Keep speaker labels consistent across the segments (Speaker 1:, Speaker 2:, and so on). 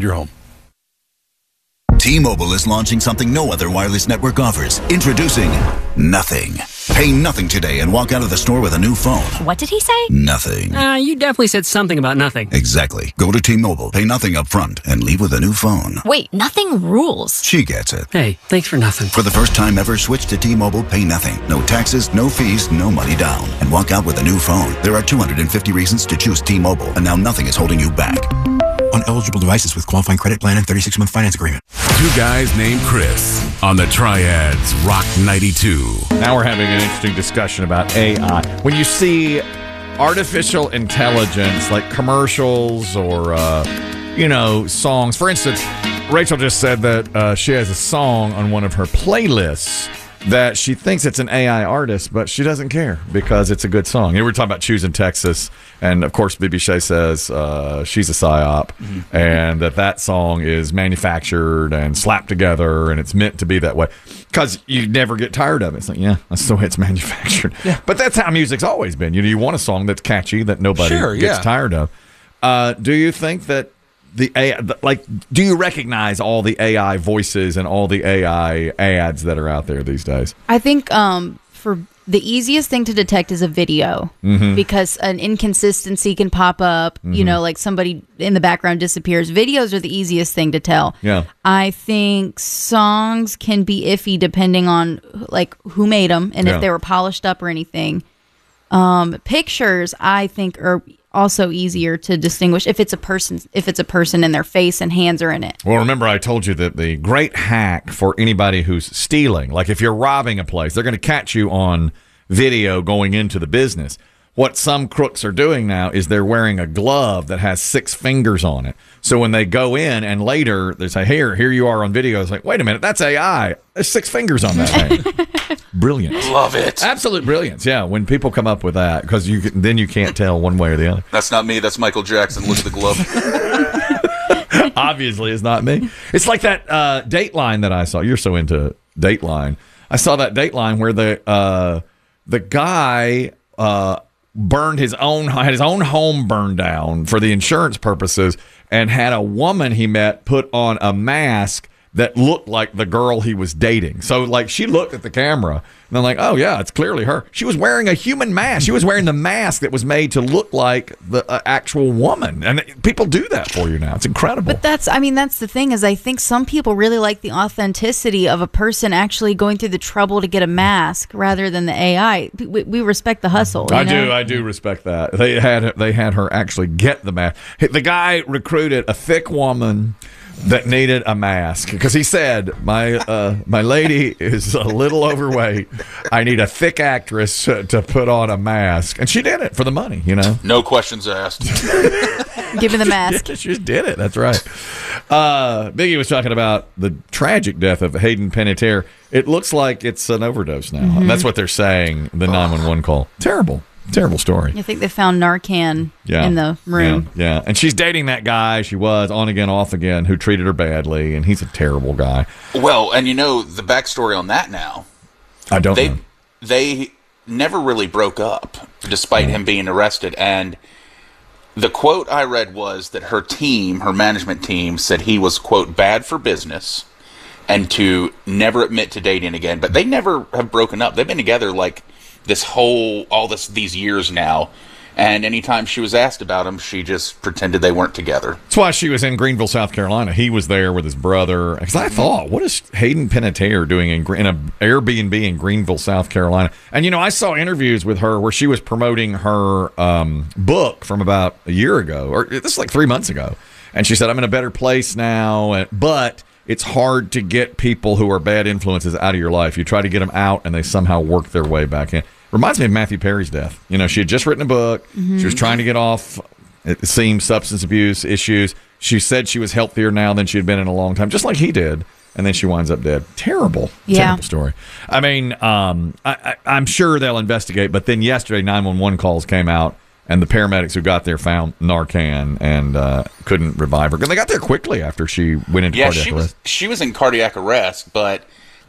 Speaker 1: your home.
Speaker 2: T-Mobile is launching something no other wireless network offers. Introducing Nothing. Pay nothing today and walk out of the store with a new phone.
Speaker 3: What did he say?
Speaker 2: Nothing.
Speaker 4: You definitely said something about nothing.
Speaker 2: Exactly. Go to T-Mobile, pay nothing up front, and leave with a new phone.
Speaker 3: Wait, nothing rules.
Speaker 2: She gets it.
Speaker 4: Hey, thanks for nothing.
Speaker 2: For the first time ever, switch to T-Mobile, pay nothing. No taxes, no fees, no money down. And walk out with a new phone. There are 250 reasons to choose T-Mobile, and now nothing is holding you back.
Speaker 5: On eligible devices with qualifying credit plan and 36-month finance agreement.
Speaker 1: Two guys named Chris on the Triads Rock 92.
Speaker 6: Now we're having an interesting discussion about AI. When you see artificial intelligence, like commercials or, songs. For instance, Rachel just said that she has a song on one of her playlists that she thinks it's an AI artist, but she doesn't care because it's a good song. We're talking about Choosing Texas, and of course, Bibi Shea says she's a psyop, and that song is manufactured and slapped together, and it's meant to be that way because you never get tired of it. It's like, yeah, that's the way it's manufactured. Yeah. But that's how music's always been. You want a song that's catchy that nobody gets tired of. Do you think that the AI, do you recognize all the AI voices and all the AI ads that are out there these days?
Speaker 7: I think for the easiest thing to detect is a video because an inconsistency can pop up, like somebody in the background disappears. Videos are the easiest thing to tell.
Speaker 6: Yeah.
Speaker 7: I think songs can be iffy depending on like who made them and if they were polished up or anything. Pictures, I think, are also easier to distinguish if it's a person and their face and hands are in it.
Speaker 6: Well, remember I told you that the great hack for anybody who's stealing, like if you're robbing a place, they're going to catch you on video going into the business. What some crooks are doing now is they're wearing a glove that has 6 fingers on it. So when they go in and later they say, here you are on video. It's like, wait a minute, that's AI. There's 6 fingers on that thing. Brilliant.
Speaker 1: Love it.
Speaker 6: Absolute brilliance. Yeah, when people come up with that, because then you can't tell one way or the other.
Speaker 8: That's not me. That's Michael Jackson. Look at the glove.
Speaker 6: Obviously, it's not me. It's like that Dateline that I saw. You're so into Dateline. I saw that Dateline where the guy had his own home burned down for the insurance purposes, and had a woman he met put on a mask that looked like the girl he was dating. So, like, she looked at the camera, and they're like, oh, yeah, it's clearly her. She was wearing a human mask. She was wearing the mask that was made to look like the actual woman. And people do that for you now. It's incredible.
Speaker 7: But that's the thing is I think some people really like the authenticity of a person actually going through the trouble to get a mask rather than the AI. We respect the hustle.
Speaker 6: I do respect that. They had her actually get the mask. The guy recruited a thick woman that needed a mask because he said, my lady is a little overweight. I need a thick actress to put on a mask, and she did it for the money.
Speaker 8: No questions asked.
Speaker 7: Give me the mask.
Speaker 6: She just did it. That's right. Biggie was talking about the tragic death of Hayden Panettiere. It looks like it's an overdose now. That's what they're saying. The 911 call. Terrible story.
Speaker 7: I think they found Narcan in the room.
Speaker 6: Yeah. And she's dating that guy. She was on again, off again, who treated her badly, and he's a terrible guy.
Speaker 8: Well, and the backstory on that now.
Speaker 6: I don't know.
Speaker 8: They never really broke up, despite him being arrested. And the quote I read was that her management team, said he was, quote, bad for business and to never admit to dating again. But they never have broken up. They've been together like these years now, and anytime she was asked about him, she just pretended they weren't together.
Speaker 6: That's why she was in Greenville, South Carolina. He was there with his brother. Because I thought, what is Hayden Panettiere doing in an Airbnb in Greenville, South Carolina? And I saw interviews with her where she was promoting her book from about a year ago, or this is like 3 months ago, and she said, I'm in a better place now, but it's hard to get people who are bad influences out of your life. You try to get them out, and they somehow work their way back in. Reminds me of Matthew Perry's death. She had just written a book. She was trying to get off, it seemed, substance abuse issues. She said she was healthier now than she had been in a long time, just like he did. And then she winds up dead. Terrible story. I mean, I'm sure they'll investigate. But then yesterday, 911 calls came out, and the paramedics who got there found Narcan and couldn't revive her. They got there quickly after she went into cardiac arrest.
Speaker 8: She was in cardiac arrest, but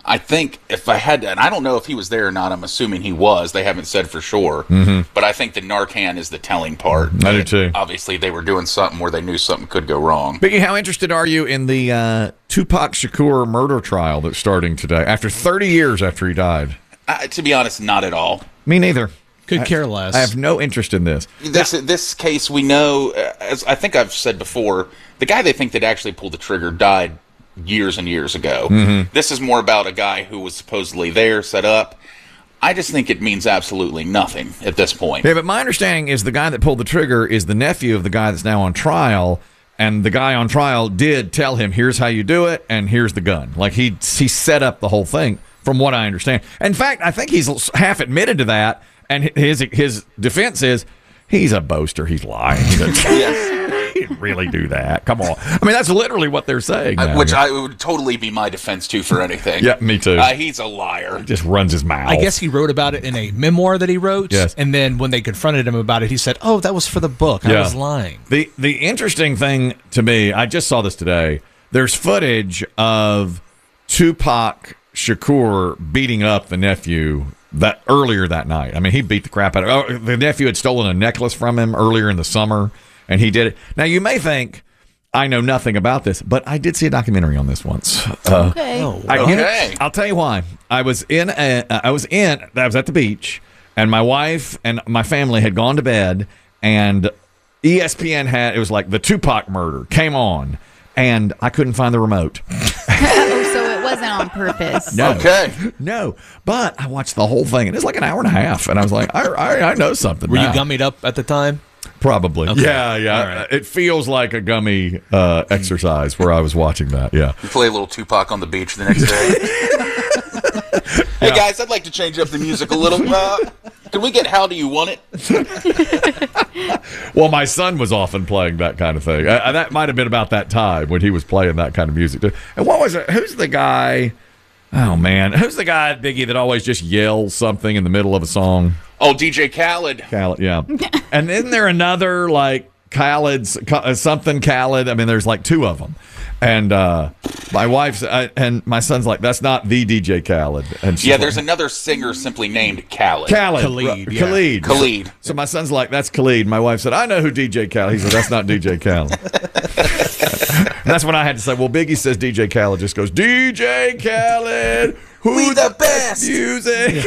Speaker 8: I think if I had to, and I don't know if he was there or not, I'm assuming he was. They haven't said for sure. But I think the Narcan is the telling part.
Speaker 6: I do too.
Speaker 8: Obviously, they were doing something where they knew something could go wrong.
Speaker 6: Biggie, how interested are you in the Tupac Shakur murder trial that's starting today, after 30 years after he died?
Speaker 8: To be honest, not at all.
Speaker 6: Me neither.
Speaker 9: Could care less.
Speaker 6: I have no interest in this.
Speaker 8: This case, we know, as I think I've said before, the guy they think that actually pulled the trigger died years and years ago. This is more about a guy who was supposedly there, set up. I just think it means absolutely nothing at this point.
Speaker 6: Yeah, but my understanding is the guy that pulled the trigger is the nephew of the guy that's now on trial, and the guy on trial did tell him, here's how you do it, and here's the gun. Like, he set up the whole thing, from what I understand. In fact, I think he's half admitted to that, and his defense is, he's a boaster, he's lying.
Speaker 8: Yes.
Speaker 6: He didn't really do that. Come on. I mean, that's literally what they're saying now.
Speaker 8: Which would totally be my defense, too, for anything.
Speaker 6: Yeah, me too.
Speaker 8: He's a liar.
Speaker 6: He just runs his mouth.
Speaker 9: I guess he wrote about it in a memoir that he wrote.
Speaker 6: Yes.
Speaker 9: And then when they confronted him about it, he said, oh, that was for the book. I was lying.
Speaker 6: The interesting thing to me, I just saw this today. There's footage of Tupac Shakur beating up the nephew that earlier that night. I mean, he beat the crap out of him. The nephew had stolen a necklace from him earlier in the summer, and he did it. Now, you may think I know nothing about this, but I did see a documentary on this once.
Speaker 7: Okay.
Speaker 6: I'll tell you why. I was at the beach, and my wife and my family had gone to bed, and ESPN it was like the Tupac murder came on, and I couldn't find the remote.
Speaker 7: So it wasn't on purpose.
Speaker 6: No.
Speaker 8: Okay.
Speaker 6: No, but I watched the whole thing, and it's like an hour and a half, and I was like, I know something.
Speaker 9: Were
Speaker 6: now.
Speaker 9: you gummied up at the time?
Speaker 6: Probably.
Speaker 9: Okay.
Speaker 6: Yeah.
Speaker 9: All right.
Speaker 6: It feels like a gummy exercise where I was watching that. Yeah.
Speaker 8: You play a little Tupac on the beach the next day. Hey, guys, I'd like to change up the music a little. Can we get How Do You Want It?
Speaker 6: Well, my son was often playing that kind of thing. That might have been about that time when he was playing that kind of music too. And what was it? Who's the guy? Oh, man. Who's the guy, Biggie, that always just yells something in the middle of a song?
Speaker 8: Oh, DJ Khaled.
Speaker 6: Khaled, yeah. And isn't there another, like, something Khaled? I mean, there's like two of them. And my wife's and my son's like, that's not the DJ Khaled. And she's
Speaker 8: there's another singer simply named Khaled.
Speaker 6: Khaled.
Speaker 8: Khalid.
Speaker 6: So my son's like, that's Khalid. My wife said, I know who DJ Khaled. He said, that's not DJ Khaled. And that's when I had to say, well, Biggie says DJ Khaled, just goes, DJ Khaled.
Speaker 8: We the best
Speaker 6: music.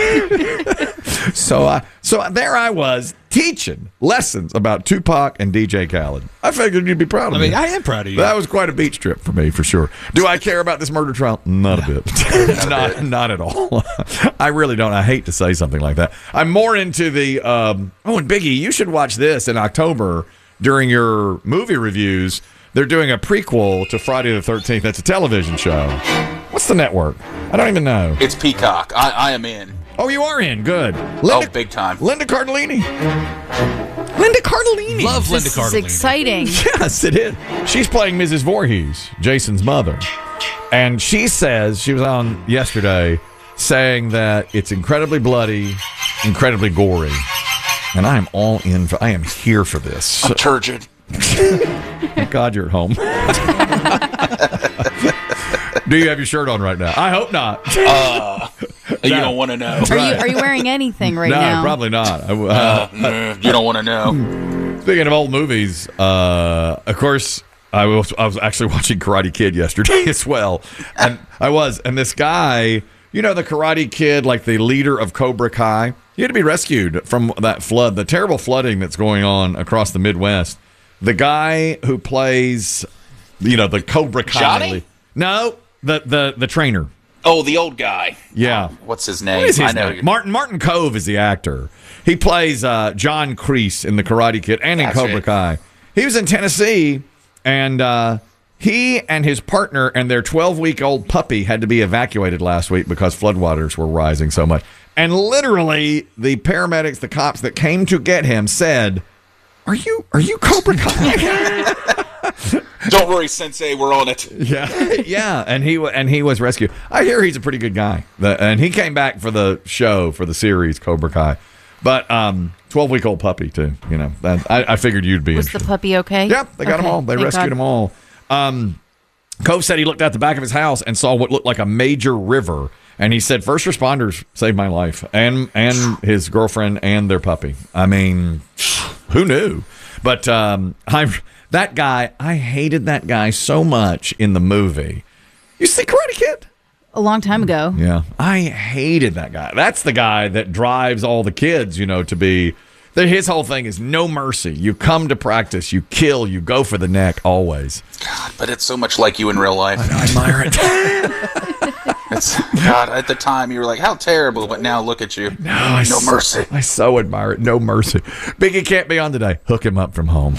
Speaker 6: So there I was teaching lessons about Tupac and DJ Khaled. I figured you'd be proud of me.
Speaker 9: I mean, I am proud of you.
Speaker 6: That was quite a beach trip for me, for sure. Do I care about this murder trial? Not a bit. Not at all. I really don't. I hate to say something like that. I'm more into the, and Biggie, you should watch this in October during your movie reviews. They're doing a prequel to Friday the 13th. That's a television show. What's the network? I don't even know.
Speaker 8: It's Peacock. I am in.
Speaker 6: Oh, you are in. Good.
Speaker 8: Big time.
Speaker 6: Linda Cardellini.
Speaker 9: Love Linda
Speaker 7: This
Speaker 9: Cardellini.
Speaker 7: is exciting.
Speaker 6: Yes, it is. She's playing Mrs. Voorhees, Jason's mother. And she says, she was on yesterday, saying that it's incredibly bloody, incredibly gory. And I am all in. I am here for this.
Speaker 8: I'm turgid.
Speaker 6: Thank God you're at home. Do you have your shirt on right now? I hope not.
Speaker 8: You don't want to know.
Speaker 7: Are you wearing anything right
Speaker 6: No,
Speaker 7: now?
Speaker 6: probably not.
Speaker 8: You don't want to know.
Speaker 6: Speaking of old movies, of course, I was actually watching Karate Kid yesterday as well. And this guy, you know, the Karate Kid, like the leader of Cobra Kai, he had to be rescued from that flood, the terrible flooding that's going on across the Midwest. The guy who plays, the Cobra Kai.
Speaker 8: Johnny?
Speaker 6: No, the trainer.
Speaker 8: Oh, the old guy.
Speaker 6: Yeah.
Speaker 8: What's his name?
Speaker 6: What is his
Speaker 8: I know.
Speaker 6: name? Martin Kove is the actor. He plays John Kreese in the Karate Kid and in
Speaker 8: That's
Speaker 6: Cobra
Speaker 8: it.
Speaker 6: Kai. He was in Tennessee, and he and his partner and their 12-week-old puppy had to be evacuated last week because floodwaters were rising so much. And literally, the paramedics, the cops that came to get him said, Are you Cobra Kai?
Speaker 8: Don't worry, Sensei, we're on it.
Speaker 6: Yeah, and he was rescued. I hear he's a pretty good guy, and he came back for the show, for the series Cobra Kai. But 12-week-old puppy too. I figured you'd be
Speaker 7: Was
Speaker 6: interested.
Speaker 7: the puppy okay?
Speaker 6: Yep, they got them all. They rescued them all. Cove said he looked out the back of his house and saw what looked like a major river, And he said first responders saved my life and his girlfriend and their puppy. I mean, who knew? But that guy, I hated that guy so much in the movie. You see Karate Kid?
Speaker 7: A long time ago.
Speaker 6: Yeah. I hated that guy. That's the guy that drives all the kids, to be... His whole thing is no mercy. You come to practice, you kill, you go for the neck, always.
Speaker 8: God, but it's so much like you in real life.
Speaker 6: I admire it.
Speaker 8: God, at the time you were like, how terrible, but now look at you. No mercy.
Speaker 6: I so admire it. No mercy. Biggie can't be on today. Hook him up from home.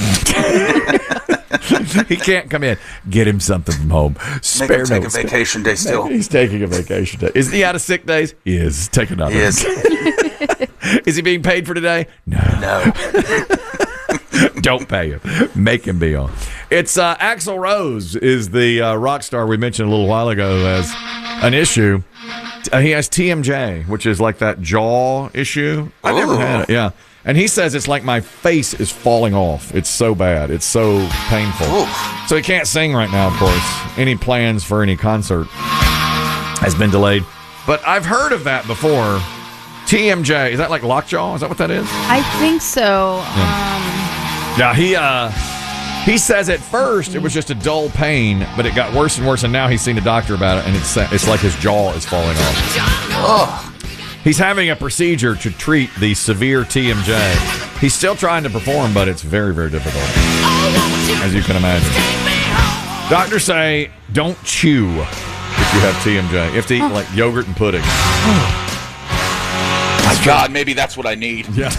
Speaker 6: He can't come in. Get him something from home.
Speaker 8: Make him take a vacation day still.
Speaker 6: He's taking a vacation day. Is he out of sick days? He is. Take another.
Speaker 8: He is.
Speaker 6: Is he being paid for today?
Speaker 8: No.
Speaker 6: Don't pay him. Make him be on. It's Axl Rose is the rock star we mentioned a little while ago as an issue. He has TMJ, which is like that jaw issue. I never had it. Yeah. And he says it's like my face is falling off. It's so bad. It's so painful. Oof. So he can't sing right now, of course. Any plans for any concert has been delayed. But I've heard of that before. TMJ, is that like lockjaw? Is that what that is?
Speaker 7: I think so.
Speaker 6: Yeah, he says at first it was just a dull pain, but it got worse and worse, and now he's seen a doctor about it, and it's like his jaw is falling off.
Speaker 8: Oh.
Speaker 6: He's having a procedure to treat the severe TMJ. He's still trying to perform, but it's very, very difficult, as you can imagine. Doctors say don't chew if you have TMJ. You have to eat like yogurt and pudding.
Speaker 8: My God, maybe that's what I need.
Speaker 6: Yeah.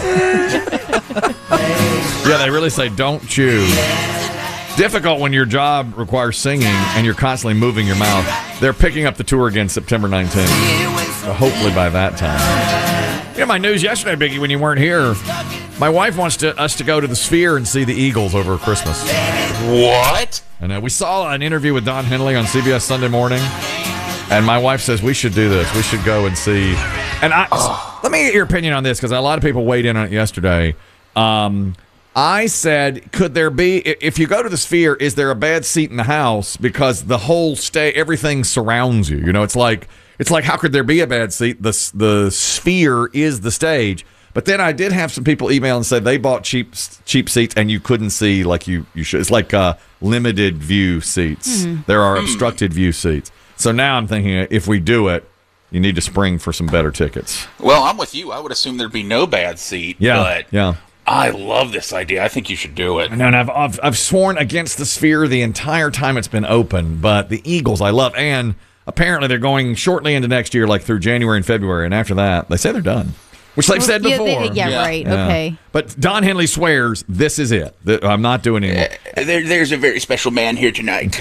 Speaker 6: Yeah, they really say don't chew. Difficult when your job requires singing and you're constantly moving your mouth. They're picking up the tour again September 19th. So hopefully by that time. Yeah, my news yesterday, Biggie, when you weren't here, my wife wants us to go to the Sphere and see the Eagles over Christmas.
Speaker 8: What?
Speaker 6: And we saw an interview with Don Henley on CBS Sunday Morning. And my wife says we should do this. We should go and see. And let me get your opinion on this because a lot of people weighed in on it yesterday. I said, could there be, if you go to the Sphere, is there a bad seat in the house? Because the whole everything surrounds you. It's like how could there be a bad seat? The Sphere is the stage. But then I did have some people email and say they bought cheap seats and you couldn't see like you should. It's like limited view seats. Mm-hmm. There are obstructed view seats. So now I'm thinking if we do it, you need to spring for some better tickets.
Speaker 8: Well, I'm with you. I would assume there'd be no bad seat.
Speaker 6: Yeah,
Speaker 8: but I love this idea. I think you should do it.
Speaker 6: And I've sworn against the Sphere the entire time it's been open, but the Eagles I love. And apparently they're going shortly into next year, like through January and February. And after that, they say they're done. Which they've said before.
Speaker 7: Right. Yeah. Okay.
Speaker 6: But Don Henley swears this is it. I'm not doing it anymore.
Speaker 8: There's a very special man here tonight.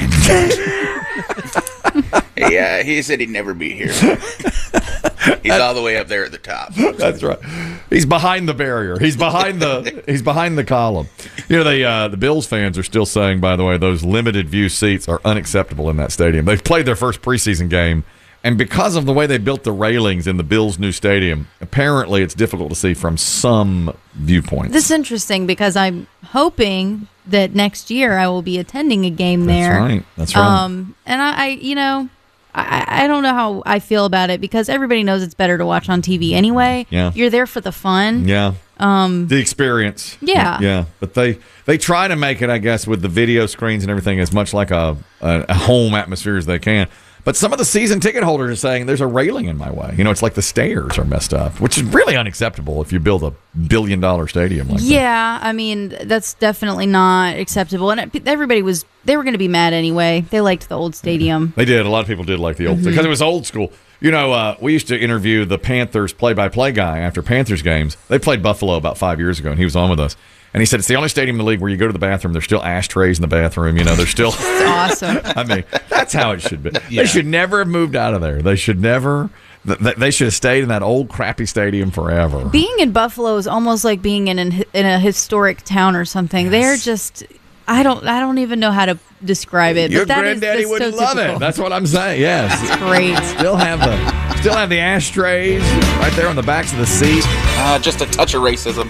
Speaker 8: Yeah, he said he'd never be here. He's all the way up there at the top.
Speaker 6: That's right. He's behind the barrier. He's behind the column. The Bills fans are still saying, by the way, those limited view seats are unacceptable in that stadium. They've played their first preseason game. And because of the way they built the railings in the Bills' new stadium, apparently it's difficult to see from some viewpoints.
Speaker 7: This is interesting because I'm hoping that next year I will be attending a game there.
Speaker 6: That's right.
Speaker 7: And I don't know how I feel about it because everybody knows it's better to watch on TV anyway.
Speaker 6: Yeah.
Speaker 7: You're there for the fun.
Speaker 6: Yeah. The experience.
Speaker 7: Yeah.
Speaker 6: Yeah. But they try to make it, I guess, with the video screens and everything as much like a home atmosphere as they can. But some of the season ticket holders are saying there's a railing in my way. It's like the stairs are messed up, which is really unacceptable if you build a $1 billion stadium like that.
Speaker 7: Yeah, I mean, that's definitely not acceptable. And they were going to be mad anyway. They liked the old stadium.
Speaker 6: They did. A lot of people did like the old because it was old school. We used to interview the Panthers play-by-play guy after Panthers games. They played Buffalo about 5 years ago, and he was on with us. And he said it's the only stadium in the league where you go to the bathroom, there's still ashtrays in the bathroom. There's still...
Speaker 7: That's awesome.
Speaker 6: I mean, that's how it should be. Yeah. They should never have moved out of there. They should never... They should have stayed in that old crappy stadium forever.
Speaker 7: Being in Buffalo is almost like being in a historic town or something.
Speaker 6: Yes.
Speaker 7: They're just... I don't even know how to describe it.
Speaker 6: Your
Speaker 7: but
Speaker 6: granddaddy would
Speaker 7: so
Speaker 6: love
Speaker 7: typical.
Speaker 6: it. That's what I'm saying. Yes,
Speaker 7: that's great.
Speaker 6: Still have the ashtrays right there on the backs of the seats.
Speaker 8: Just a touch of racism.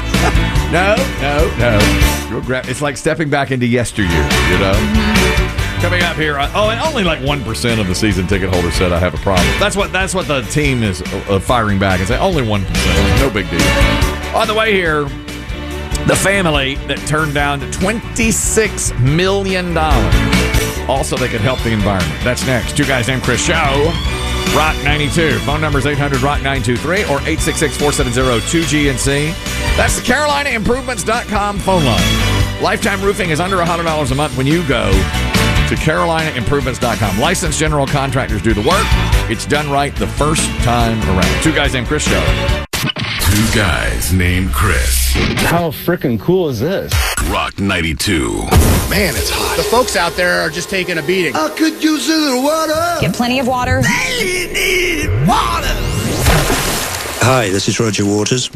Speaker 6: No. It's like stepping back into yesteryear. Coming up here. And only like 1% of the season ticket holders said I have a problem. That's what the team is firing back and say only 1%. No big deal. On the way here, the family that turned down $26 million. Also, they could help the environment. That's next. Two Guys Named Chris Show. Rock 92. Phone number is 800-ROCK-923 or 866-470-2GNC. That's the CarolinaImprovements.com phone line. Lifetime Roofing is under $100 a month when you go to CarolinaImprovements.com. Licensed general contractors do the work. It's done right the first time around. Two Guys Named Chris Show.
Speaker 1: Two Guys Named Chris.
Speaker 10: How freaking cool is this?
Speaker 1: Rock 92.
Speaker 11: Man, it's hot. The folks out there are just taking a beating.
Speaker 12: I could use a little water.
Speaker 13: Get plenty of water.
Speaker 12: They need water.
Speaker 14: Hi, this is Roger Waters.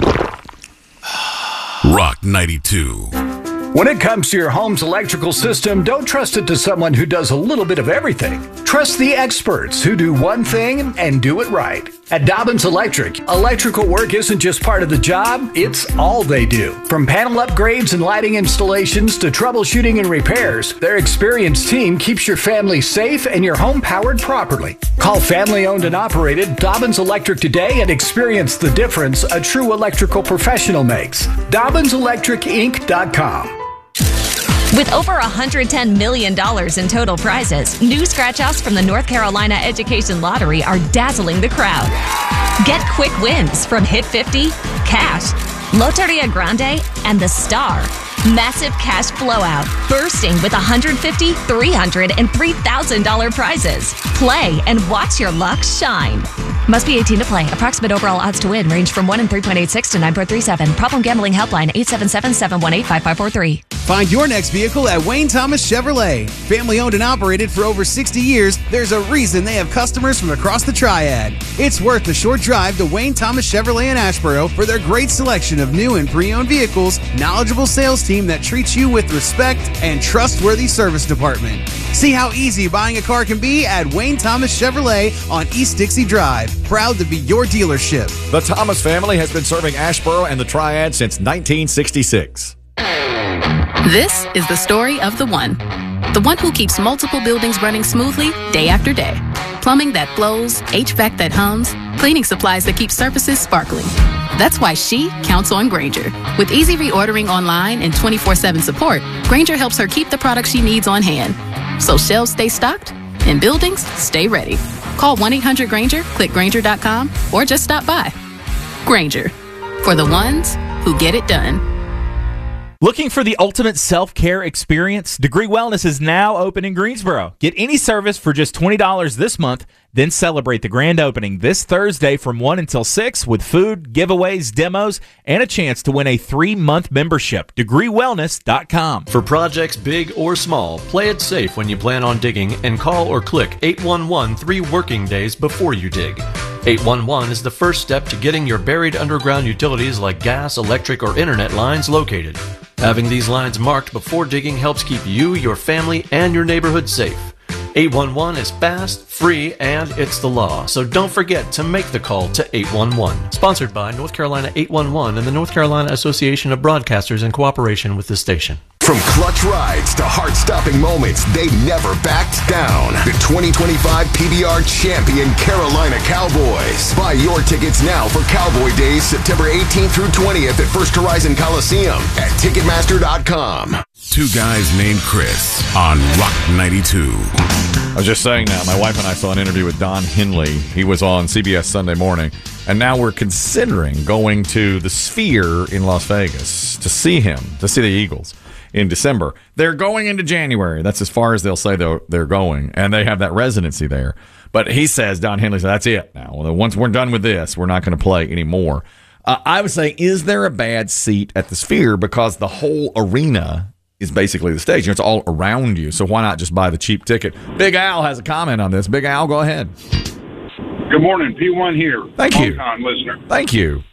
Speaker 1: Rock 92.
Speaker 15: When it comes to your home's electrical system, don't trust it to someone who does a little bit of everything. Trust the experts who do one thing and do it right. At Dobbins Electric, electrical work isn't just part of the job, it's all they do. From panel upgrades and lighting installations to troubleshooting and repairs, their experienced team keeps your family safe and your home powered properly. Call family-owned and operated Dobbins Electric today and experience the difference a true electrical professional makes. DobbinSelectricInc.com.
Speaker 13: With over $110 million in total prizes, new scratch-offs from the North Carolina Education Lottery are dazzling the crowd. Get quick wins from Hit 50, Cash, Loteria Grande, and The Star. Massive cash blowout, bursting with $150, $300, and $3,000 prizes. Play and watch your luck shine. Must be 18 to play. Approximate overall odds to win range from 1 in 3.86 to 9.37. Problem gambling helpline 877-718-5543.
Speaker 16: Find your next vehicle at Wayne Thomas Chevrolet. Family owned and operated for over 60 years, there's a reason they have customers from across the Triad. It's worth the short drive to Wayne Thomas Chevrolet in Asheboro for their great selection of new and pre-owned vehicles, knowledgeable sales team that treats you with respect, and trustworthy service department. See how easy buying a car can be at Wayne Thomas Chevrolet on East Dixie Drive. Proud to be your dealership.
Speaker 6: The Thomas family has been serving Asheboro and the Triad since 1966.
Speaker 17: This is the story of the one who keeps multiple buildings running smoothly day after day. Plumbing that flows, HVAC that hums, cleaning supplies that keep surfaces sparkling. That's why she counts on Grainger. With easy reordering online and 24/7 support, Grainger helps her keep the products she needs on hand. So shelves stay stocked and buildings stay ready. Call 1-800-GRAINGER, click Grainger.com, or just stop by. Grainger, for the ones who get it done.
Speaker 18: Looking for the ultimate self-care experience? Degree Wellness is now open in Greensboro. Get any service for just $20 this month, then celebrate the grand opening this Thursday from 1 until 6 with food, giveaways, demos, and a chance to win a 3-month membership. DegreeWellness.com.
Speaker 19: For projects big or small, play it safe when you plan on digging and call or click 811 3 working days before you dig. 811 is the first step to getting your buried underground utilities like gas, electric, or internet lines located. Having these lines marked before digging helps keep you, your family, and your neighborhood safe. 811 is fast, free, and it's the law. So don't forget to make the call to 811. Sponsored by North Carolina 811 and the North Carolina Association of Broadcasters in cooperation with the station.
Speaker 20: From clutch rides to heart-stopping moments, they never backed down. The 2025 PBR champion Carolina Cowboys. Buy your tickets now for Cowboy Days, September 18th through 20th at First Horizon Coliseum at Ticketmaster.com.
Speaker 1: Two Guys Named Chris on Rock 92.
Speaker 6: I was just saying that. My wife and I saw an interview with Don Henley. He was on CBS Sunday Morning. And now we're considering going to the Sphere in Las Vegas to see him, to see the Eagles in December. They're going into January. That's as far as they'll say they're going. And they have that residency there. But he says, Don Henley says, that's it now. Once we're done with this, we're not going to play anymore. I would say, is there a bad seat at the Sphere? Because the whole arena is basically the stage. It's all around you. So why not just buy the cheap ticket? Big Al has a comment on this. Big Al, go ahead.
Speaker 21: Good morning. P1 here.
Speaker 6: Thank you.
Speaker 21: Long-time listener.
Speaker 6: Thank you.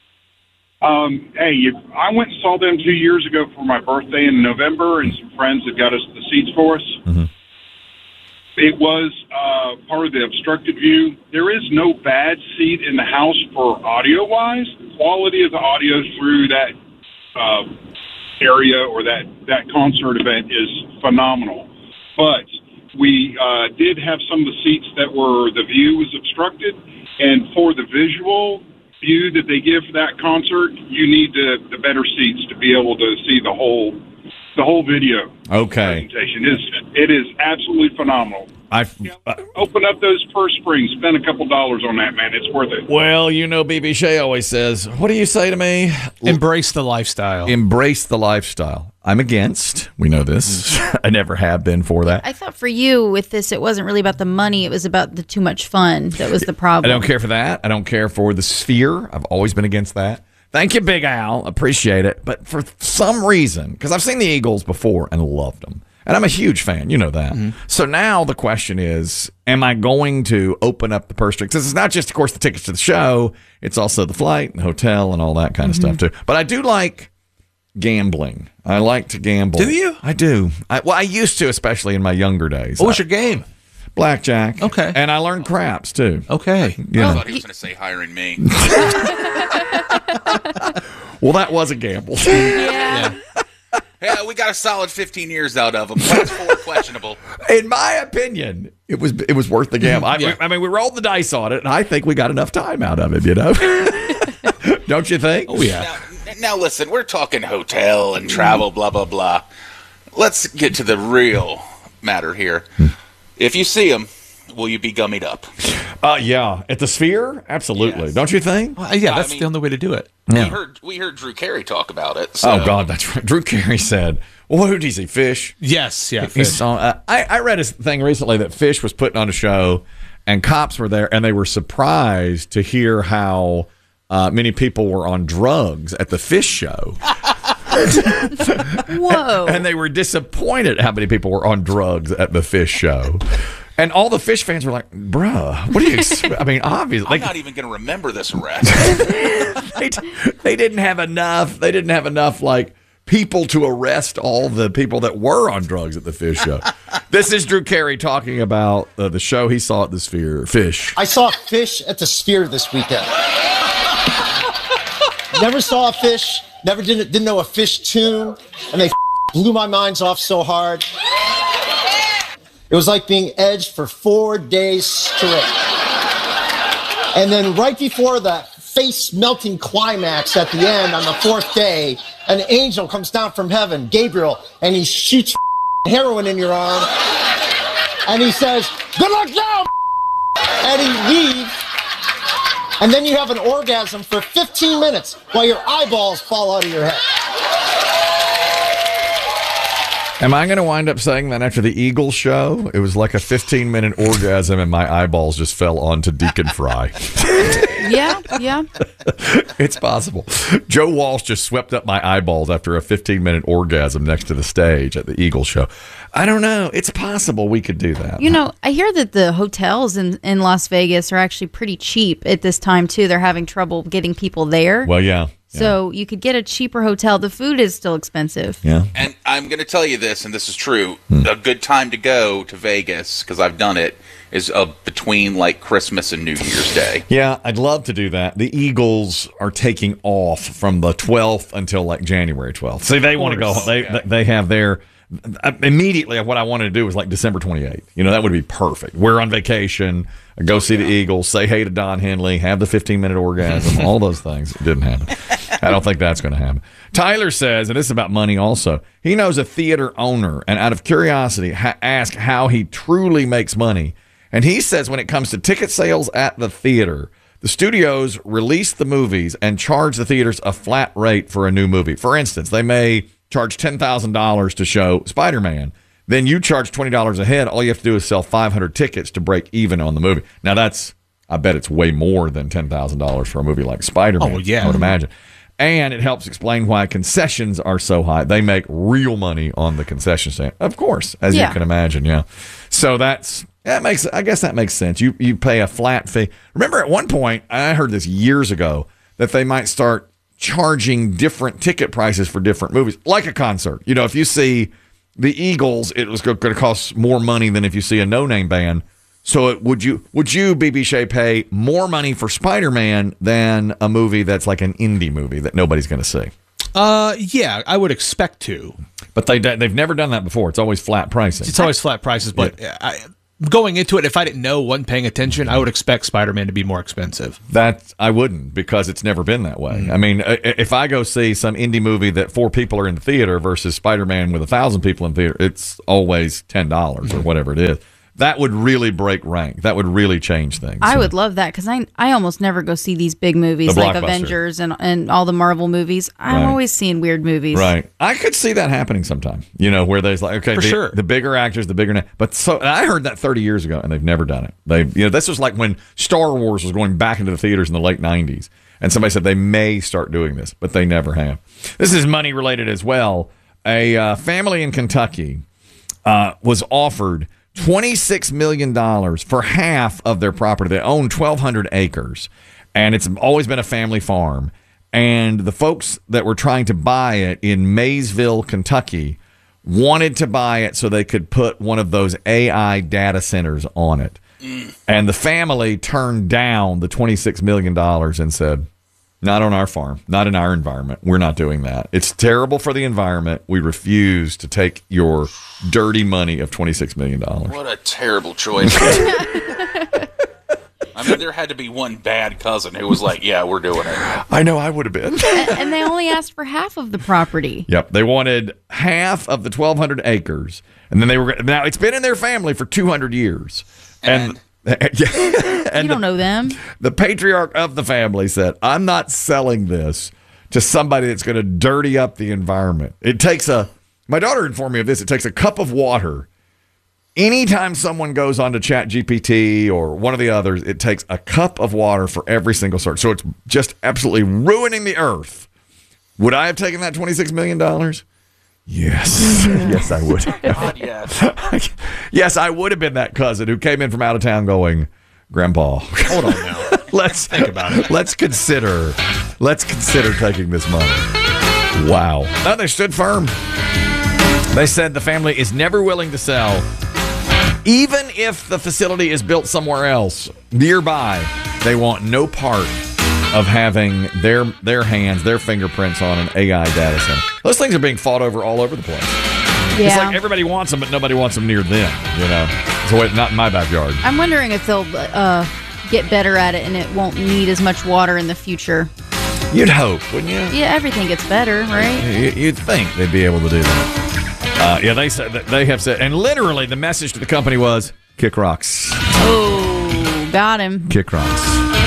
Speaker 21: Hey, I went and saw them 2 years ago for my birthday in November, and some friends had got us the seats for us.
Speaker 6: Mm-hmm.
Speaker 21: It was part of the obstructed view. There is no bad seat in the house for audio-wise. The quality of the audio through that area or that concert event is phenomenal. But We did have some of the seats that were, the view was obstructed, and for the visual view that they give for that concert, you need the better seats to be able to see the whole video.
Speaker 6: Okay.
Speaker 21: Presentation. It is absolutely phenomenal. Open up those purse springs. Spend a couple dollars on that, man. It's worth it.
Speaker 6: Well, BB Shea always says, what do you say to me?
Speaker 9: Embrace the lifestyle.
Speaker 6: Embrace the lifestyle. I'm against. We know this. I never have been for that.
Speaker 7: I thought for you with this, it wasn't really about the money. It was about the too much fun. That was the problem.
Speaker 6: I don't care for that. I don't care for the sphere. I've always been against that. Thank you, Big Al. Appreciate it. But for some reason, because I've seen the Eagles before and loved them, and I'm a huge fan. You know that. Mm-hmm. So now the question is, am I going to open up the purse strings? Because it's not just, of course, the tickets to the show. It's also the flight and the hotel and all that kind of stuff, too. But I do like gambling. I like to gamble.
Speaker 9: Do you?
Speaker 6: I do. I used to, especially in my younger days.
Speaker 9: What was your game?
Speaker 6: Blackjack.
Speaker 9: Okay.
Speaker 6: And I learned craps, too.
Speaker 9: Okay.
Speaker 8: I thought he was going to say hiring me.
Speaker 6: Well, that was a gamble.
Speaker 8: Yeah, we got a solid 15 years out of him. Last 4 questionable.
Speaker 6: In my opinion, it was worth the gamble. I mean, we rolled the dice on it, and I think we got enough time out of it, Don't you think?
Speaker 9: Oh, yeah.
Speaker 8: Now listen, we're talking hotel and travel, blah, blah, blah. Let's get to the real matter here. If you see him, will you be gummied up?
Speaker 6: Yeah. At the Sphere? Absolutely.
Speaker 8: Yes.
Speaker 6: Don't you think?
Speaker 9: Well, yeah, that's the only way to do it.
Speaker 6: Yeah.
Speaker 8: We heard Drew Carey talk about it. So.
Speaker 6: Oh, God, that's right. Drew Carey said, well, who did he see? Fish?
Speaker 9: Yes, yeah, Fish.
Speaker 6: I read a thing recently that Fish was putting on a show, and cops were there, and they were surprised to hear how many people were on drugs at the Fish show.
Speaker 7: Whoa.
Speaker 6: And they were disappointed how many people were on drugs at the Fish show. And all the Fish fans were like, bruh, what do you I mean, obviously.
Speaker 8: I'm not even going to remember this arrest.
Speaker 6: They didn't have enough. They didn't have enough, like, people to arrest all the people that were on drugs at the Fish show. This is Drew Carey talking about the show he saw at the Sphere, Fish.
Speaker 3: I saw Fish at the Sphere this weekend. Never saw a Fish, never didn't know a Fish tune, and they blew my minds off so hard. It was like being edged for 4 days straight. And then right before the face-melting climax at the end on the 4th day, an angel comes down from heaven, Gabriel, and he shoots heroin in your arm. And he says, good luck now, and he leaves. And then you have an orgasm for 15 minutes while your eyeballs fall out of your head.
Speaker 6: Am I going to wind up saying that after the Eagles show? It was like a 15-minute orgasm and my eyeballs just fell onto Deacon Fry.
Speaker 7: Yeah.
Speaker 6: It's possible. Joe Walsh just swept up my eyeballs after a 15-minute orgasm next to the stage at the Eagles show. I don't know. It's possible we could do that.
Speaker 7: I hear that the hotels in Las Vegas are actually pretty cheap at this time, too. They're having trouble getting people there.
Speaker 6: Well, yeah.
Speaker 7: So you could get a cheaper hotel. The food is still expensive.
Speaker 6: Yeah.
Speaker 8: And I'm going to tell you this, and this is true. A good time to go to Vegas, because I've done it, is between like Christmas and New Year's Day.
Speaker 6: Yeah, I'd love to do that. The Eagles are taking off from the 12th until like January 12th. See, they want to go. They have their... Immediately, what I wanted to do was like December 28th. That would be perfect. We're on vacation. I go see the Eagles, say hey to Don Henley, have the 15-minute orgasm, all those things. It didn't happen. I don't think that's going to happen. Tyler says, and this is about money also, he knows a theater owner, and out of curiosity, asked how he truly makes money. And he says when it comes to ticket sales at the theater, the studios release the movies and charge the theaters a flat rate for a new movie. For instance, they may charge $10,000 to show Spider-Man. Then you charge $20 a head. All you have to do is sell 500 tickets to break even on the movie. Now, I bet it's way more than $10,000 for a movie like Spider-Man.
Speaker 9: Oh, yeah.
Speaker 6: I would imagine. And it helps explain why concessions are so high. They make real money on the concession stand, of course, as you can imagine. Yeah. So I guess that makes sense. You pay a flat fee. Remember at one point, I heard this years ago, that they might start charging different ticket prices for different movies, like a concert. If you see the Eagles, it was going to cost more money than if you see a no-name band. So would you, BB Shea, pay more money for Spider-Man than a movie that's like an indie movie that nobody's going to see?
Speaker 9: Yeah, I would expect to.
Speaker 6: But they've never done that before. It's always flat pricing.
Speaker 9: It's always flat prices, but going into it, if I didn't know, wasn't paying attention, I would expect Spider-Man to be more expensive.
Speaker 6: That I wouldn't, because it's never been that way. I mean, if I go see some indie movie that 4 people are in the theater versus Spider-Man with 1,000 people in the theater, it's always $10 or whatever it is. That would really break rank. That would really change things.
Speaker 7: I would love that, because I almost never go see these big movies like Avengers and all the Marvel movies. I'm always seeing weird movies.
Speaker 6: Right. I could see that happening sometime, where there's like, okay, the bigger actors, the bigger name. But so I heard that 30 years ago, and they've never done it. This was like when Star Wars was going back into the theaters in the late 90s. And somebody said they may start doing this, but they never have. This is money related as well. A family in Kentucky was offered $26 million for half of their property. They own 1,200 acres, and it's always been a family farm. And the folks that were trying to buy it in Maysville, Kentucky, wanted to buy it so they could put one of those AI data centers on it. And the family turned down the $26 million and said, not on our farm, not in our environment. We're not doing that. It's terrible for the environment. We refuse to take your dirty money of $26 million.
Speaker 8: What a terrible choice. I mean, there had to be one bad cousin who was like, yeah, we're doing it.
Speaker 6: I know, I would have been.
Speaker 7: And they only asked for half of the property.
Speaker 6: Yep. They wanted half of the 1,200 acres. And then now it's been in their family for 200 years. And
Speaker 7: you don't know them.
Speaker 6: The patriarch of the family said, I'm not selling this to somebody that's going to dirty up the environment. My daughter informed me of this. It takes a cup of water. Anytime someone goes on to ChatGPT or one of the others, it takes a cup of water for every single search. So it's just absolutely ruining the earth. Would I have taken that $26 million? Yes. Yes, I would.
Speaker 8: God, yes.
Speaker 6: Yes, I would have been that cousin who came in from out of town going, Grandpa,
Speaker 9: hold on now.
Speaker 6: Let's think about it. Let's consider taking this money. Wow. No, they stood firm. They said the family is never willing to sell, even if the facility is built somewhere else nearby. They want no part of having their hands, their fingerprints on an AI data center. Those things are being fought over all over the place.
Speaker 7: Yeah.
Speaker 6: It's like everybody wants them, but nobody wants them near them. So not in my backyard.
Speaker 7: I'm wondering if they'll get better at it and it won't need as much water in the future.
Speaker 6: You'd hope, wouldn't you?
Speaker 7: Yeah, everything gets better, right?
Speaker 6: You'd think they'd be able to do that. They have said, and literally the message to the company was, kick rocks.
Speaker 7: Oh, got him.
Speaker 6: Kick rocks.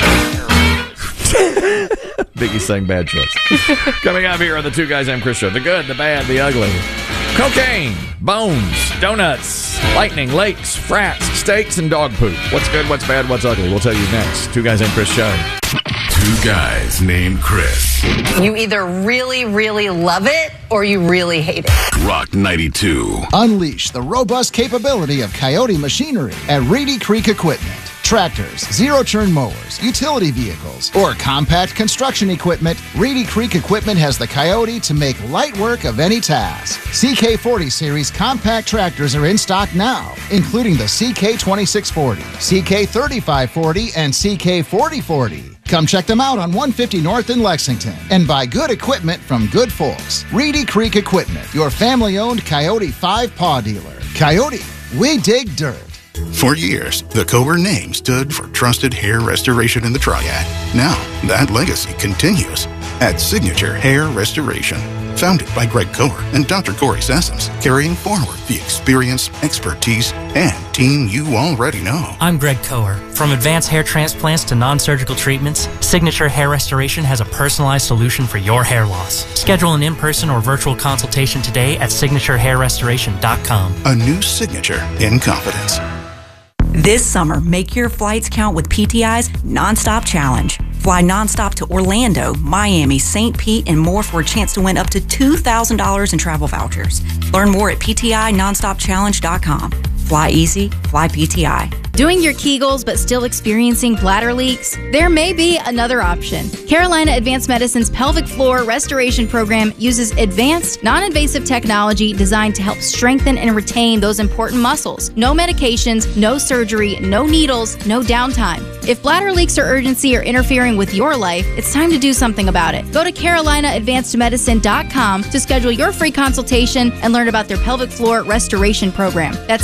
Speaker 6: Biggie saying bad choice. Coming up here on the Two Guys Named Chris Show. The good, the bad, the ugly. Cocaine, bones, donuts, lightning, lakes, frats, steaks, and dog poop. What's good, what's bad, what's ugly? We'll tell you next. Two Guys Named Chris Show.
Speaker 1: Two Guys Named Chris.
Speaker 4: You either really, really love it or you really hate it.
Speaker 1: Rock 92.
Speaker 22: Unleash the robust capability of Coyote machinery at Reedy Creek Equipment. Tractors, zero-turn mowers, utility vehicles, or compact construction equipment, Reedy Creek Equipment has the Coyote to make light work of any task. CK40 series compact tractors are in stock now, including the CK2640, CK3540, and CK4040. Come check them out on 150 North in Lexington and buy good equipment from good folks. Reedy Creek Equipment, your family-owned Coyote 5-paw dealer. Coyote, we dig dirt.
Speaker 23: For years, the Kohler name stood for trusted hair restoration in the Triad. Now, that legacy continues at Signature Hair Restoration. Founded by Greg Kohler and Dr. Corey Sessoms, carrying forward the experience, expertise, and team you already know.
Speaker 24: I'm Greg Kohler. From advanced hair transplants to non-surgical treatments, Signature Hair Restoration has a personalized solution for your hair loss. Schedule an in-person or virtual consultation today at signaturehairrestoration.com.
Speaker 23: A new signature in confidence.
Speaker 25: This summer, make your flights count with PTI's Nonstop Challenge. Fly nonstop to Orlando, Miami, St. Pete, and more for a chance to win up to $2,000 in travel vouchers. Learn more at PTINonstopChallenge.com. Fly easy, fly PTI.
Speaker 7: Doing your Kegels but still experiencing bladder leaks? There may be another option. Carolina Advanced Medicine's pelvic floor restoration program uses advanced, non-invasive technology designed to help strengthen and retain those important muscles. No medications, no surgery, no needles, no downtime. If bladder leaks or urgency are interfering with your life, it's time to do something about it. Go to CarolinaAdvancedMedicine.com to schedule your free consultation and learn about their pelvic floor restoration program. That's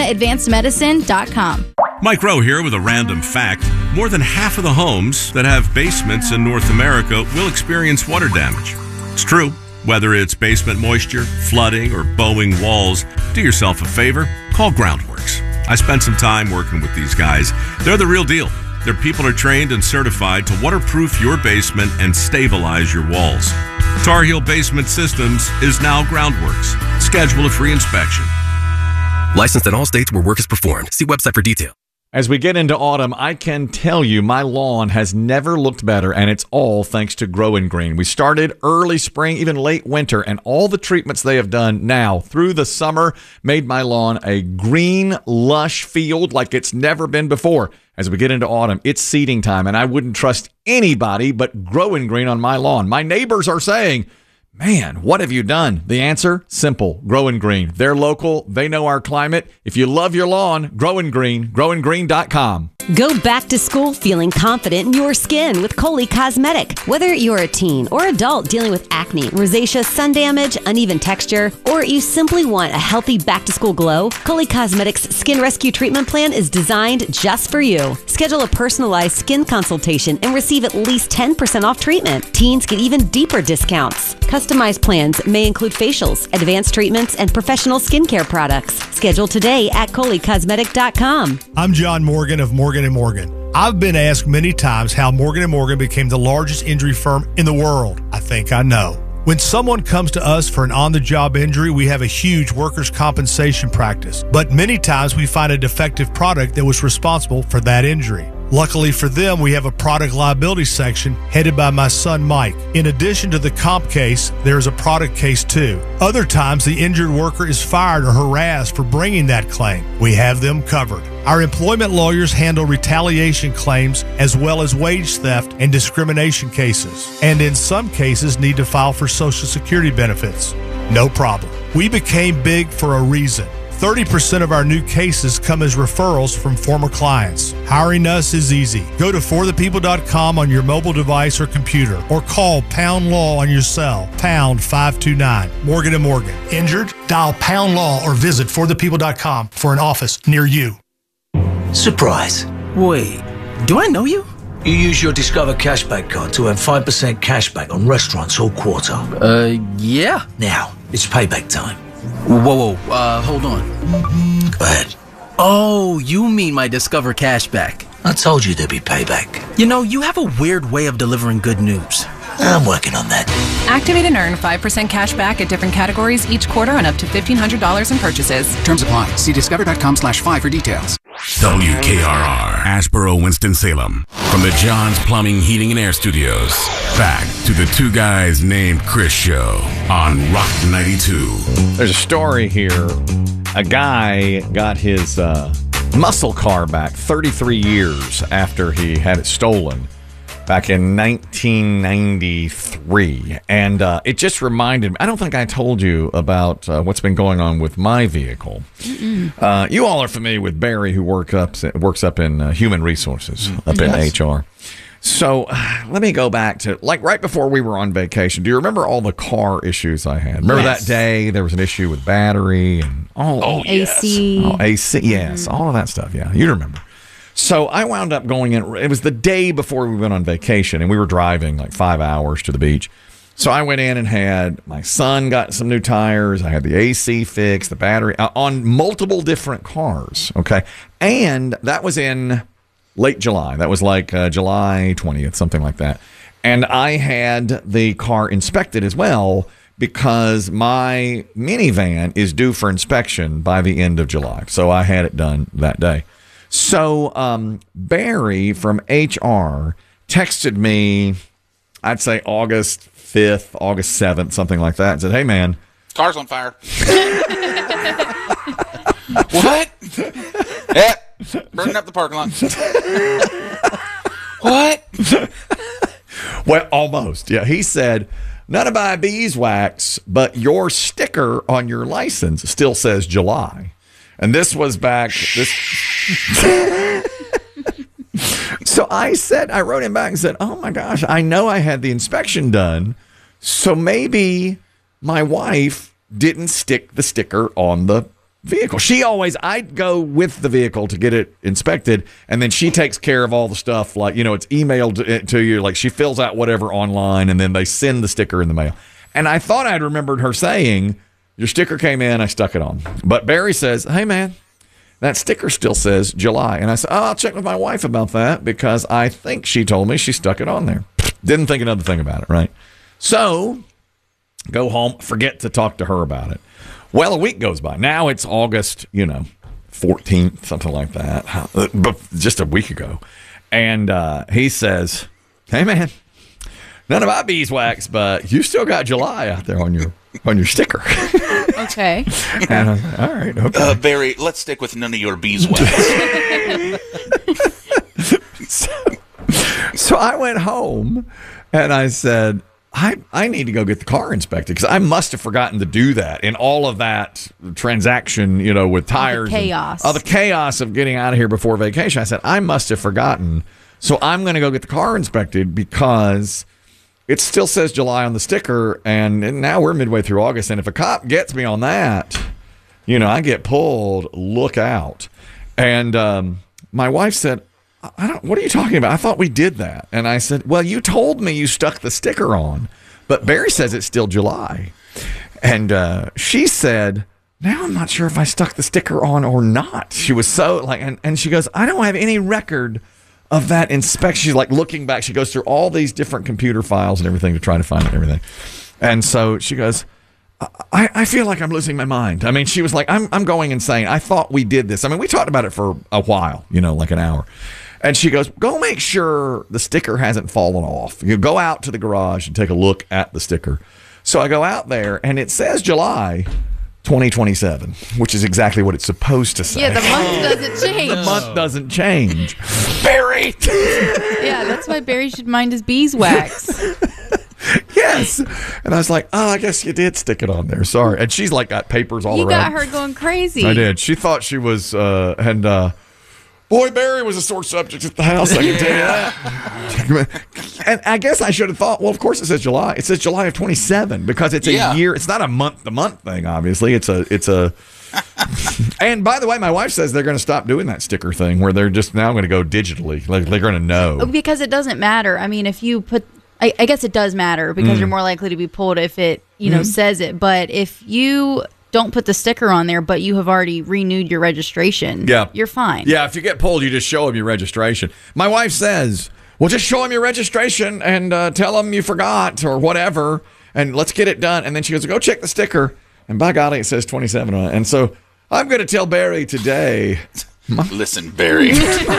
Speaker 7: CarolinaAdvancedMedicine.com.
Speaker 2: Mike Rowe here with a random fact. More than half of the homes that have basements in North America will experience water damage. It's true. Whether it's basement moisture, flooding, or bowing walls, do yourself a favor, call Groundworks. I spent some time working with these guys. They're the real deal. Their people are trained and certified to waterproof your basement and stabilize your walls. Tar Heel Basement Systems is now Groundworks. Schedule a free inspection.
Speaker 5: Licensed in all states where work is performed. See website for detail.
Speaker 6: As we get into autumn, I can tell you my lawn has never looked better, and it's all thanks to Grow & Green. We started early spring, even late winter, and all the treatments they have done now through the summer made my lawn a green, lush field like it's never been before. As we get into autumn, it's seeding time, and I wouldn't trust anybody but Grow & Green on my lawn. My neighbors are saying, man, what have you done? The answer? Simple. Grow & Green. They're local. They know our climate. If you love your lawn, Grow & Green. GrowandGreen.com.
Speaker 10: Go back to school feeling confident in your skin with Coley Cosmetic. Whether you're a teen or adult dealing with acne, rosacea, sun damage, uneven texture, or you simply want a healthy back-to-school glow, Coley Cosmetic's Skin Rescue Treatment Plan is designed just for you. Schedule a personalized skin consultation and receive at least 10% off treatment. Teens get even deeper discounts. Customized plans may include facials, advanced treatments, and professional skincare products. Schedule today at ColeyCosmetic.com.
Speaker 11: I'm John Morgan of Morgan & Morgan. I've been asked many times how Morgan & Morgan became the largest injury firm in the world. I think I know. When someone comes to us for an on-the-job injury, we have a huge workers' compensation practice. But many times we find a defective product that was responsible for that injury. Luckily for them, we have a product liability section headed by my son, Mike. In addition to the comp case, there's a product case too. Other times, the injured worker is fired or harassed for bringing that claim. We have them covered. Our employment lawyers handle retaliation claims as well as wage theft and discrimination cases, and in some cases need to file for Social Security benefits. No problem. We became big for a reason. 30% of our new cases come as referrals from former clients. Hiring us is easy. Go to forthepeople.com on your mobile device or computer, or call Pound Law on your cell, pound 529. Morgan & Morgan. Injured? Dial Pound Law or visit forthepeople.com for an office near you.
Speaker 12: Surprise. Wait, do I know you? You use your Discover Cashback card to earn 5% cashback on restaurants all quarter.
Speaker 26: Yeah.
Speaker 12: Now, it's payback time.
Speaker 26: Whoa, hold on.
Speaker 12: Go ahead.
Speaker 26: Oh, you mean my Discover Cashback.
Speaker 12: I told you there'd be payback.
Speaker 26: You know, you have a weird way of delivering good news.
Speaker 12: I'm working on that.
Speaker 27: Activate and earn 5% cash back at different categories each quarter on up to $1,500 in purchases.
Speaker 28: Terms apply. See discover.com/5 for details.
Speaker 1: WKRR, Asheboro, Winston-Salem. From the John's Plumbing, Heating, and Air Studios. Back to the Two Guys Named Chris show on Rock 92.
Speaker 6: There's a story here. A guy got his muscle car back 33 years after he had it stolen back in 1993. And it just reminded me, I don't think I told you about what's been going on with my vehicle. You all are familiar with Barry, who works up in human resources, up in HR. So let me go back to, like, right before we were on vacation. Do you remember all the car issues I had? Remember that day there was an issue with battery and all
Speaker 7: AC.
Speaker 6: Oh, AC, yes. All of that stuff, yeah. You remember. So I wound up going in. It was the day before we went on vacation, and we were driving like 5 hours to the beach. So I went in and had my son got some new tires. I had the AC fixed, the battery on multiple different cars. Okay. And that was in late July. That was like July 20th, something like that. And I had the car inspected as well because my minivan is due for inspection by the end of July. So I had it done that day. So Barry from HR texted me, I'd say August 5th, August 7th, something like that, and said, hey, man.
Speaker 8: Car's on fire. What? Yeah, Burning up the parking lot. What?
Speaker 6: Well, almost. Yeah, he said, none of my beeswax, but your sticker on your license still says July. And this was back. So I wrote him back and said, oh my gosh, I know I had the inspection done. So maybe my wife didn't stick the sticker on the vehicle. I'd go with the vehicle to get it inspected, and then she takes care of all the stuff, like, it's emailed to you, like she fills out whatever online, and then they send the sticker in the mail. And I thought I'd remembered her saying, your sticker came in, I stuck it on. But Barry says, hey man, that sticker still says July. And I said, I'll check with my wife about that, because I think she told me she stuck it on there. Didn't think another thing about it, right? So go home, forget to talk to her about it. Well, a week goes by. Now it's August, 14th, something like that, but just a week ago. And he says, hey, man, none of my beeswax, but you still got July out there on your sticker.
Speaker 7: Okay.
Speaker 6: And I was like, all right, okay.
Speaker 8: Barry, let's stick with none of your beeswax.
Speaker 6: So I went home, and I said, I need to go get the car inspected, because I must have forgotten to do that in all of that transaction, with tires.
Speaker 7: The chaos.
Speaker 6: The chaos of getting out of here before vacation. I said, I must have forgotten. So I'm going to go get the car inspected, because it still says July on the sticker, and now we're midway through August. And if a cop gets me on that, I get pulled, look out. And my wife said, what are you talking about? I thought we did that. And I said, well, you told me you stuck the sticker on, but Barry says it's still July. And she said, now I'm not sure if I stuck the sticker on or not. She was so and she goes, I don't have any record of that inspection. She's like looking back. She goes through all these different computer files and everything to try to find everything. And so she goes, I feel like I'm losing my mind. I mean, she was like, I'm going insane. I thought we did this. I mean, we talked about it for a while, like an hour. And she goes, go make sure the sticker hasn't fallen off. You go out to the garage and take a look at the sticker. So I go out there, and it says July 2027, which is exactly what it's supposed to say.
Speaker 7: Yeah, the month doesn't change.
Speaker 6: The month doesn't change. Barry!
Speaker 7: Yeah, that's why Barry should mind his beeswax.
Speaker 6: Yes. And I was like, oh, I guess you did stick it on there. Sorry. And she's like got papers all around.
Speaker 7: You got her going crazy.
Speaker 6: I did. She thought she was, boy, Barry was a sore subject at the house, I can tell you that. And I guess I should have thought, well, of course it says July. It says July of 27, because it's a year. It's not a month-to-month thing, obviously. It's a. And by the way, my wife says they're going to stop doing that sticker thing where they're just now going to go digitally. Like they're going to know.
Speaker 7: Because it doesn't matter. I mean, if you put, I guess it does matter, because you're more likely to be pulled if it, says it. But if you don't put the sticker on there, but you have already renewed your registration, you're fine.
Speaker 6: Yeah, if you get pulled, you just show them your registration. My wife says, well, just show them your registration and tell them you forgot or whatever, and let's get it done. And then she goes, go check the sticker. And by golly, it says 27 on it. And so I'm going to tell Barry today.
Speaker 8: Listen, Barry.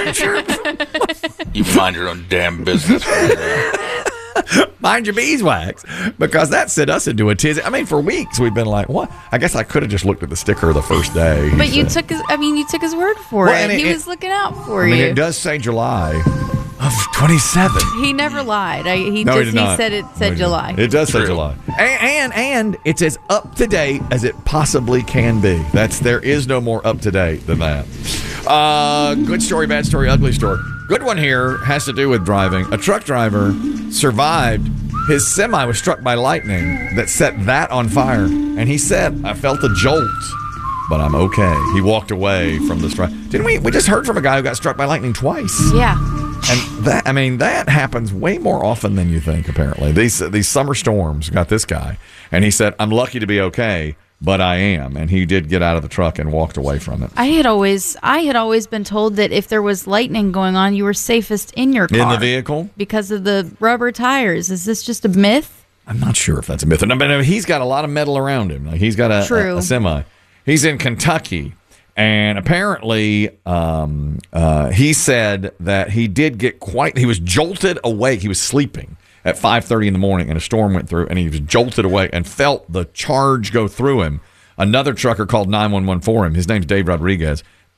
Speaker 8: You mind your own damn business.
Speaker 6: Mind your beeswax, because that sent us into a tizzy. I mean, for weeks we've been like, what? I guess I could have just looked at the sticker the first day.
Speaker 7: But you took his word for it. He was looking out for you.
Speaker 6: I mean, it does say July of 27.
Speaker 7: He never lied. He said it said July.
Speaker 6: It does say July. And it's as up to date as it possibly can be. There is no more up to date than that. Good story, bad story, ugly story. Good one here has to do with driving. A truck driver survived. His semi was struck by lightning that set that on fire. And he said, I felt a jolt, but I'm okay. He walked away from the strike. Didn't we? We just heard from a guy who got struck by lightning twice.
Speaker 7: Yeah.
Speaker 6: And that happens way more often than you think, apparently. These summer storms got this guy. And he said, I'm lucky to be okay, but I am. And he did get out of the truck and walked away from it.
Speaker 7: I had always been told that if there was lightning going on, you were safest in your car.
Speaker 6: In the vehicle?
Speaker 7: Because of the rubber tires. Is this just a myth?
Speaker 6: I'm not sure if that's a myth. But he's got a lot of metal around him. Like he's got a semi. He's in Kentucky. And apparently, he said that he did get he was jolted awake. He was sleeping at 5:30 in the morning, and a storm went through, and he was jolted awake and felt the charge go through him. Another trucker called 911 for him. His name's Dave Rodriguez.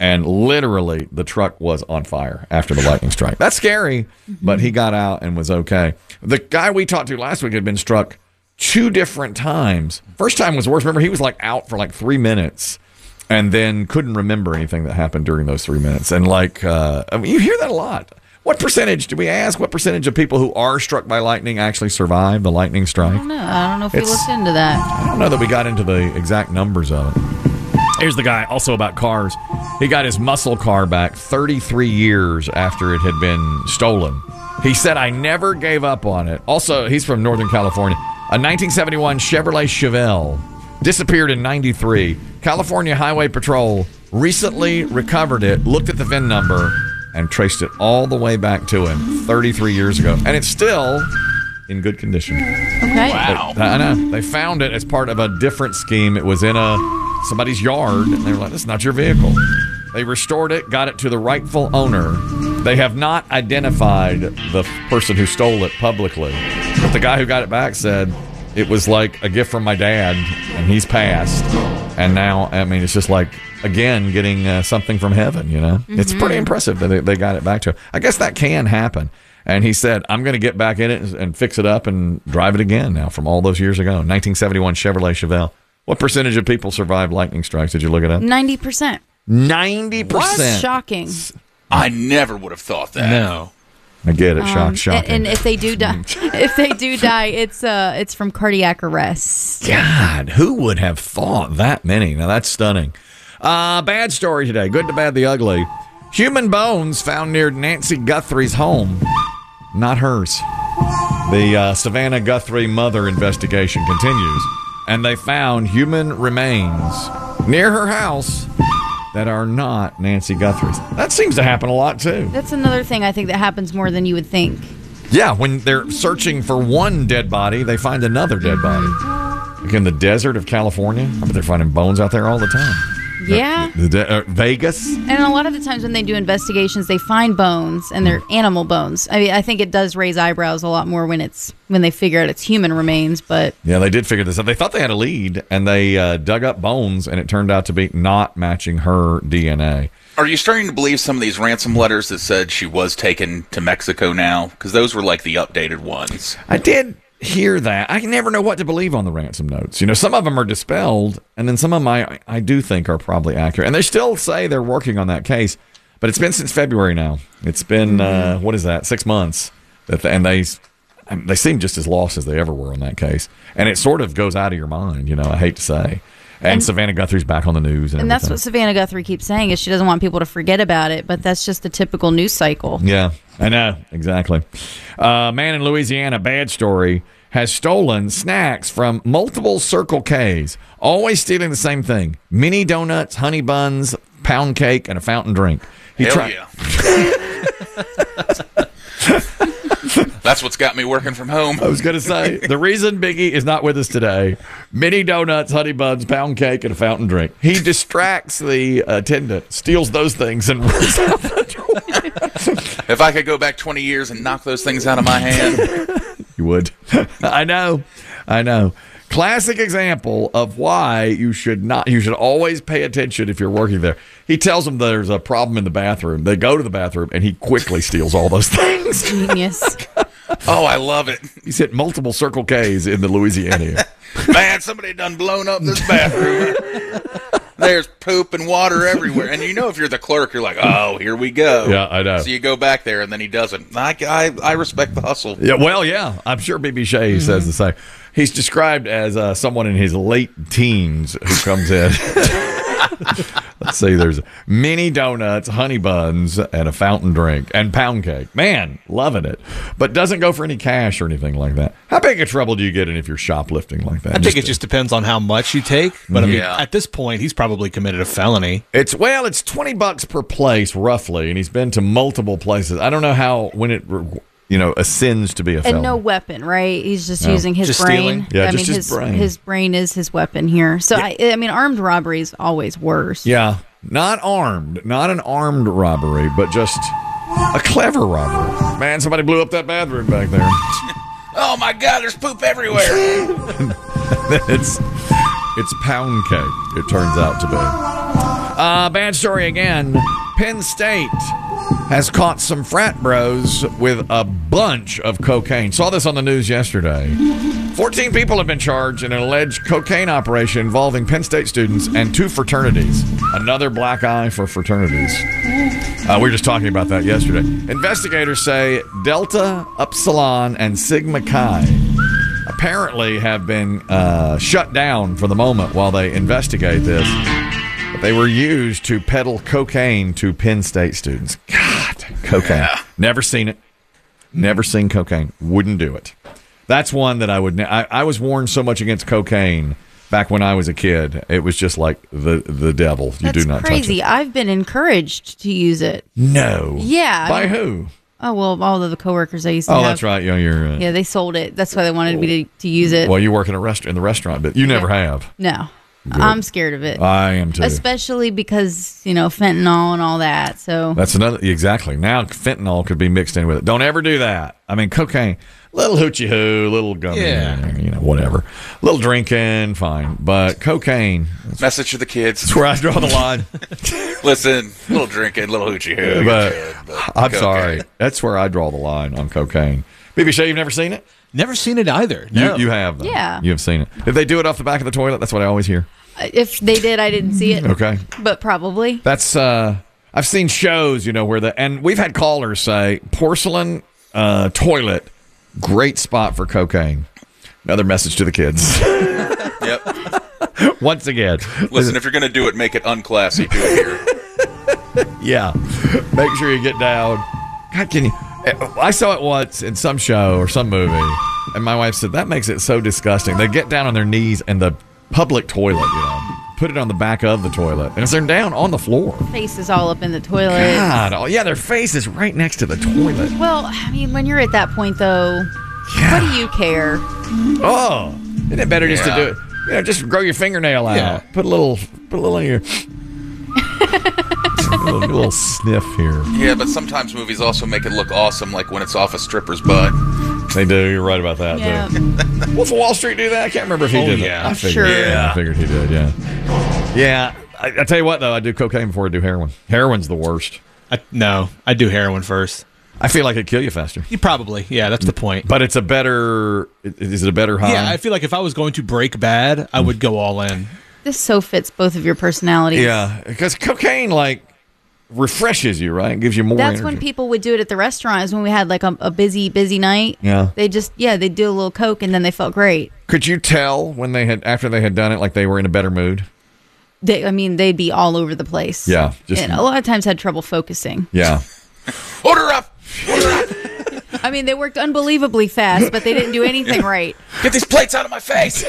Speaker 6: And literally, the truck was on fire after the lightning strike. That's scary, but he got out and was okay. The guy we talked to last week had been struck 2 different times. First time was worse. Remember, he was like out for like 3 minutes and then couldn't remember anything that happened during those 3 minutes. And like, I mean, you hear that a lot. What percentage, do we ask, what percentage of people who are struck by lightning actually survive the lightning strike?
Speaker 7: I don't know if we looked into that.
Speaker 6: I don't know that we got into the exact numbers of it. Here's the guy, also about cars. He got his muscle car back 33 years after it had been stolen. He said, I never gave up on it. Also, he's from Northern California. A 1971 Chevrolet Chevelle disappeared in 93. California Highway Patrol recently recovered it, looked at the VIN number, and traced it all the way back to him 33 years ago. And it's still in good condition.
Speaker 7: Okay.
Speaker 8: Wow.
Speaker 6: I know. They found it as part of a different scheme. It was in somebody's yard, and they were like, "This is not your vehicle." They restored it, got it to the rightful owner. They have not identified the person who stole it publicly, but the guy who got it back said it was like a gift from my dad, and he's passed. And now, I mean, it's just like, again, getting something from heaven, you know? Mm-hmm. It's pretty impressive that they got it back to him. I guess that can happen. And he said, I'm going to get back in it and fix it up and drive it again now from all those years ago. 1971 Chevrolet Chevelle. What percentage of people survive lightning strikes? Did you look it up?
Speaker 7: 90%.
Speaker 6: 90%.
Speaker 7: That's shocking.
Speaker 8: I never would have thought that.
Speaker 9: No.
Speaker 6: I get it. Shocking.
Speaker 7: And if they do die, it's from cardiac arrest.
Speaker 6: God, who would have thought that many? Now that's stunning. Bad story today. Good to bad, the ugly. Human bones found near Nancy Guthrie's home. Not hers. The Savannah Guthrie mother investigation continues, and they found human remains near her house that are not Nancy Guthrie's. That seems to happen a lot, too.
Speaker 7: That's another thing I think that happens more than you would think.
Speaker 6: Yeah, when they're searching for one dead body, they find another dead body. Like in the desert of California, I bet they're finding bones out there all the time.
Speaker 7: Yeah.
Speaker 6: Vegas.
Speaker 7: And a lot of the times when they do investigations, they find bones, and they're animal bones. I mean, I think it does raise eyebrows a lot more when they figure out it's human remains. But
Speaker 6: yeah, they did figure this out. They thought they had a lead, and they dug up bones, and it turned out to be not matching her DNA.
Speaker 8: Are you starting to believe some of these ransom letters that said she was taken to Mexico now? Because those were like the updated ones.
Speaker 6: I did hear that. I never know what to believe on the ransom notes. You know, some of them are dispelled, and then some of them I do think are probably accurate. And they still say they're working on that case, but it's been since February now. It's been, 6 months. And they seem just as lost as they ever were on that case. And it sort of goes out of your mind, you know, I hate to say. And Savannah Guthrie's back on the news. And
Speaker 7: that's what Savannah Guthrie keeps saying, is she doesn't want people to forget about it, but that's just the typical news cycle.
Speaker 6: Yeah, I know. Exactly. Man in Louisiana, bad story, has stolen snacks from multiple Circle Ks, always stealing the same thing: mini donuts, honey buns, pound cake, and a fountain drink.
Speaker 8: Yeah. That's what's got me working from home.
Speaker 6: I was going to say, the reason Biggie is not with us today: mini donuts, honey buns, pound cake, and a fountain drink. He distracts the attendant, steals those things, and runs out the door.
Speaker 8: If I could go back 20 years and knock those things out of my hand.
Speaker 6: You would. I know. Classic example of why you should always pay attention if you're working there. He tells them there's a problem in the bathroom. They go to the bathroom, and he quickly steals all those things.
Speaker 7: Genius.
Speaker 8: Oh, I love it.
Speaker 6: He's hit multiple Circle Ks in the Louisiana.
Speaker 8: Man, somebody done blown up this bathroom. There's poop and water everywhere. And you know, if you're the clerk, you're like, oh, here we go.
Speaker 6: Yeah, I know.
Speaker 8: So you go back there, and then he doesn't. I respect the hustle.
Speaker 6: Yeah, well, yeah. I'm sure B.B. Shea says the same. He's described as someone in his late teens who comes in. Let's see, there's mini donuts, honey buns, and a fountain drink, and pound cake. Man, loving it. But doesn't go for any cash or anything like that. How big of trouble do you get in if you're shoplifting like that?
Speaker 9: I think it just depends on how much you take. But I mean, at this point, he's probably committed a felony.
Speaker 6: It's $20 per place, roughly, and he's been to multiple places. I don't know when it ascends to be a felony.
Speaker 7: And no weapon, right? He's just using his brain.
Speaker 6: Stealing? Yeah, his brain.
Speaker 7: His brain is his weapon here. So, yeah. I mean, armed robbery is always worse.
Speaker 6: Yeah, not armed. Not an armed robbery, but just a clever robbery. Man, somebody blew up that bathroom back there.
Speaker 8: Oh, my God, there's poop everywhere.
Speaker 6: It's pound cake, it turns out to be. Bad story again. Penn State has caught some frat bros with a bunch of cocaine. Saw this on the news yesterday. 14 people have been charged in an alleged cocaine operation involving Penn State students and 2 fraternities. Another black eye for fraternities. We were just talking about that yesterday. Investigators say Delta, Upsilon, and Sigma Chi apparently have been shut down for the moment while they investigate this. But they were used to peddle cocaine to Penn State students. God, cocaine. Yeah. Never seen it. Never seen cocaine. Wouldn't do it. That's one that I would. I was warned so much against cocaine back when I was a kid. It was just like the devil. You do not
Speaker 7: crazy.
Speaker 6: touch it.
Speaker 7: I've been encouraged to use it.
Speaker 6: No.
Speaker 7: Yeah.
Speaker 6: By who?
Speaker 7: Oh, well, all of the coworkers I used to
Speaker 6: have.
Speaker 7: Oh,
Speaker 6: that's right. You're
Speaker 7: yeah, they sold it. That's why they wanted me to use it.
Speaker 6: Well, you work in the restaurant, but you never have.
Speaker 7: No.
Speaker 6: Good.
Speaker 7: I'm scared of it.
Speaker 6: I am too.
Speaker 7: Especially because, fentanyl and all that. So
Speaker 6: that's another, exactly. Now fentanyl could be mixed in with it. Don't ever do that. I mean, cocaine, little hoochie hoo, little gummy, whatever. Little drinking, fine. But cocaine.
Speaker 8: Message to the kids.
Speaker 6: That's where I draw the line.
Speaker 8: Listen, little drinking, little hoochie hoo.
Speaker 6: But I'm sorry. That's where I draw the line on cocaine. BB Shay, you've never seen it?
Speaker 9: Never seen it either. No.
Speaker 6: You have, though.
Speaker 7: Yeah.
Speaker 6: You have seen it. Did they do it off the back of the toilet? That's what I always hear.
Speaker 7: If they did, I didn't see it.
Speaker 6: Okay.
Speaker 7: But probably.
Speaker 6: That's, I've seen shows, where and we've had callers say, porcelain toilet, great spot for cocaine. Another message to the kids.
Speaker 8: Yep.
Speaker 6: Once again.
Speaker 8: Listen, if you're going to do it, make it unclassy. Do it here.
Speaker 6: Yeah. Make sure you get down. God, can you... I saw it once in some show or some movie, and my wife said, that makes it so disgusting. They get down on their knees in the public toilet, put it on the back of the toilet, and if they're down on the floor.
Speaker 7: Face is all up in the toilet.
Speaker 6: God, oh, yeah, their face is right next to the toilet.
Speaker 7: Well, I mean, when you're at that point, though, what do you care?
Speaker 6: Oh, isn't it better just to do it? Just grow your fingernail out.
Speaker 9: Yeah.
Speaker 6: Put a little in your... a little sniff here.
Speaker 8: Yeah, but sometimes movies also make it look awesome, like when it's off a stripper's butt.
Speaker 6: They do. You're right about that, too. Wolf of Wall Street do that? I can't remember if he did that. I figured, I figured he did, yeah. Yeah. I tell you what, though, I do cocaine before I do heroin. Heroin's the worst.
Speaker 9: No, I do heroin first.
Speaker 6: I feel like it'd kill you faster.
Speaker 9: Probably. Yeah, that's the point.
Speaker 6: But it's a better... Is it a better high?
Speaker 9: Yeah, I feel like if I was going to break bad, I would go all in.
Speaker 7: This so fits both of your personalities.
Speaker 6: Yeah, because cocaine, refreshes you, right? It gives you more
Speaker 7: That's
Speaker 6: energy.
Speaker 7: when people would do it at the restaurant, is when we had a busy night.
Speaker 6: Yeah.
Speaker 7: They they'd do a little coke and then they felt great.
Speaker 6: Could you tell when after they had done it, like they were in a better mood?
Speaker 7: They'd be all over the place.
Speaker 6: Yeah.
Speaker 7: And a lot of times had trouble focusing.
Speaker 6: Yeah.
Speaker 8: Order up!
Speaker 7: I mean, they worked unbelievably fast, but they didn't do anything right.
Speaker 8: Get these plates out of my face!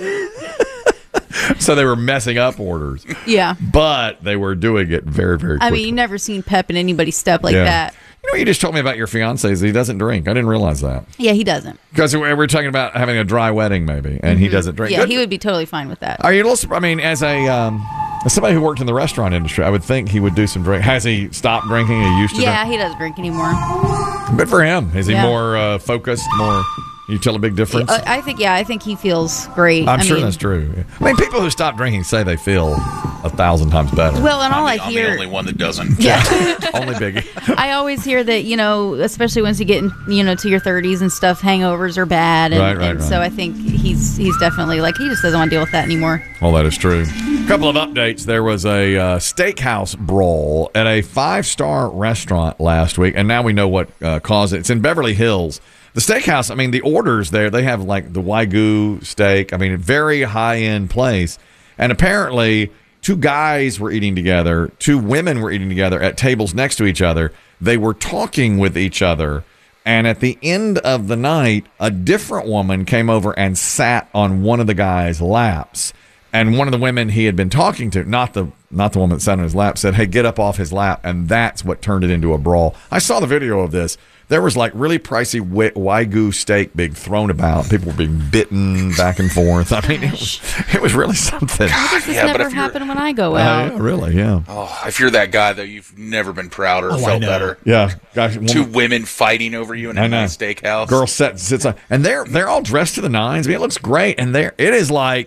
Speaker 6: So they were messing up orders.
Speaker 7: Yeah.
Speaker 6: But they were doing it very, very quickly.
Speaker 7: I mean, you never seen pep in anybody's step like that.
Speaker 6: You just told me about your fiance is he doesn't drink. I didn't realize that.
Speaker 7: Yeah, he doesn't.
Speaker 6: Because we were talking about having a dry wedding, maybe, and he doesn't drink.
Speaker 7: Yeah, he would be totally fine with that.
Speaker 6: Are you a little... I mean, as somebody who worked in the restaurant industry, I would think he would do some drink. Has he stopped drinking? He used to drink?
Speaker 7: Yeah, he doesn't drink anymore.
Speaker 6: Good for him. Is he more focused, more... You tell a big difference?
Speaker 7: I think he feels great.
Speaker 6: I'm sure that's true. I mean, people who stop drinking say they feel 1,000 times better.
Speaker 7: Well, and all I hear...
Speaker 8: I'm the only one that doesn't.
Speaker 7: Yeah.
Speaker 6: Only Biggie.
Speaker 7: I always hear that, especially once you get to your 30s and stuff, hangovers are bad. And,
Speaker 6: right.
Speaker 7: So I think he's definitely he just doesn't want to deal with that anymore.
Speaker 6: Well, that is true. A couple of updates. There was a steakhouse brawl at a 5-star restaurant last week, and now we know what caused it. It's in Beverly Hills. The steakhouse, I mean, the orders there, they have the Wagyu steak. I mean, a very high-end place. And apparently, 2 guys were eating together, 2 women were eating together at tables next to each other. They were talking with each other. And at the end of the night, a different woman came over and sat on one of the guys' laps. And one of the women he had been talking to, not the woman that sat on his lap, said, "Hey, get up off his lap." And that's what turned it into a brawl. I saw the video of this. There was really pricey Wagyu steak being thrown about. People were being bitten back and forth. I mean, it was really something.
Speaker 7: Why does this never happen when I go out?
Speaker 6: Yeah, really, yeah.
Speaker 8: Oh, if you're that guy, though, you've never been prouder or felt better.
Speaker 6: Yeah. Gosh,
Speaker 8: 2 women fighting over you in a nice steakhouse.
Speaker 6: Girl sits on, and they're all dressed to the nines. I mean, it looks great. And it is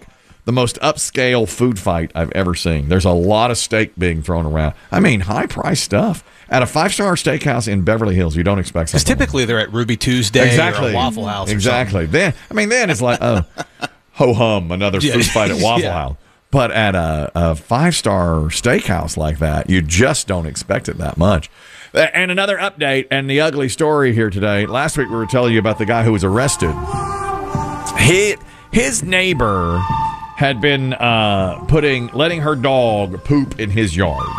Speaker 6: the most upscale food fight I've ever seen. There's a lot of steak being thrown around. I mean, high-priced stuff. At a 5-star steakhouse in Beverly Hills, you don't expect something.
Speaker 9: Because typically they're at Ruby Tuesday or a Waffle House.
Speaker 6: Exactly. Then it's like, ho-hum, another food fight at Waffle House. But at a 5-star steakhouse like that, you just don't expect it that much. And another update and the ugly story here today. Last week we were telling you about the guy who was arrested. His neighbor had been letting her dog poop in his yard.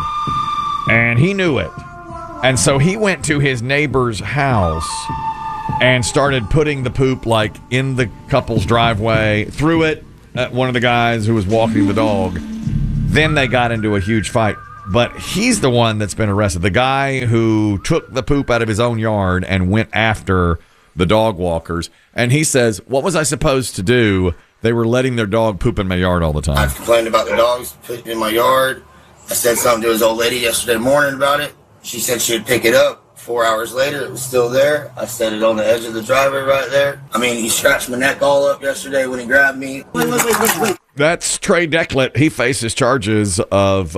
Speaker 6: And he knew it. And so he went to his neighbor's house and started putting the poop like in the couple's driveway, threw it at one of the guys who was walking the dog. Then they got into a huge fight. But he's the one that's been arrested. The guy who took the poop out of his own yard and went after the dog walkers. And he says, what was I supposed to do? They were letting their dog poop in my yard all the time.
Speaker 13: I've complained about the dogs pooping in my yard. I said something to his old lady yesterday morning about it. She said she would pick it up. 4 hours later, it was still there. I set it on the edge of the driveway right there. I mean, he scratched my neck all up yesterday when he grabbed me. Wait.
Speaker 6: That's Trey Declet. He faces charges of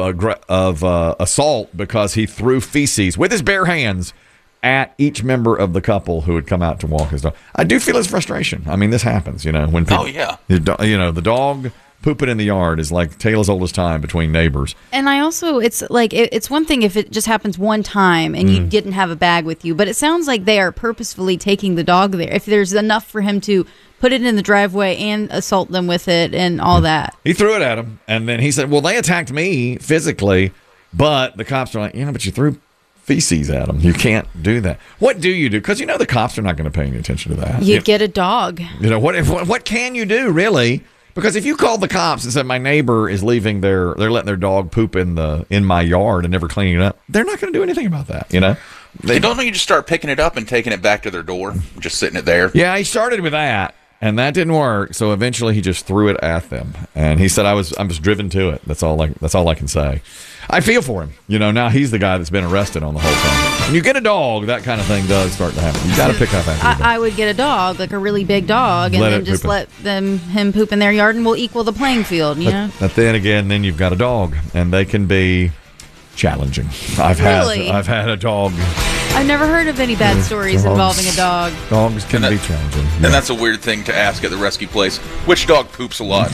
Speaker 6: assault because he threw feces with his bare hands at each member of the couple who had come out to walk his dog. I do feel his frustration. I mean, this happens, when people, the dog pooping in the yard is like tale as old as time between neighbors.
Speaker 7: And I also, it's like, it's one thing if it just happens one time and you didn't have a bag with you, but it sounds like they are purposefully taking the dog there. If there's enough for him to put it in the driveway and assault them with it and all that.
Speaker 6: He threw it at him, and then he said, well, they attacked me physically, but the cops are like, but you threw feces at them. You can't do that. What do you do? Because the cops are not going to pay any attention to that.
Speaker 7: You get a dog.
Speaker 6: What can you do, really? Because if you called the cops and said my neighbor is leaving they're letting their dog poop in my yard and never cleaning it up, they're not going to do anything about that.
Speaker 8: Don't you just start picking it up and taking it back to their door, just sitting it there? Yeah,
Speaker 6: he started with that, and that didn't work. So eventually, he just threw it at them, and he said, "I was driven to it. That's all I can say." I feel for him. Now he's the guy that's been arrested on the whole thing. When you get a dog, that kind of thing does start to happen. You got to pick up after
Speaker 7: I would get a dog, like a really big dog, and then just let him poop in their yard, and we'll equal the playing field.
Speaker 6: But then again, then you've got a dog, and they can be challenging. I've had a dog.
Speaker 7: I've never heard of any bad stories involving a dog.
Speaker 6: Dogs can be challenging.
Speaker 8: And that's a weird thing to ask at the rescue place. Which dog poops a lot?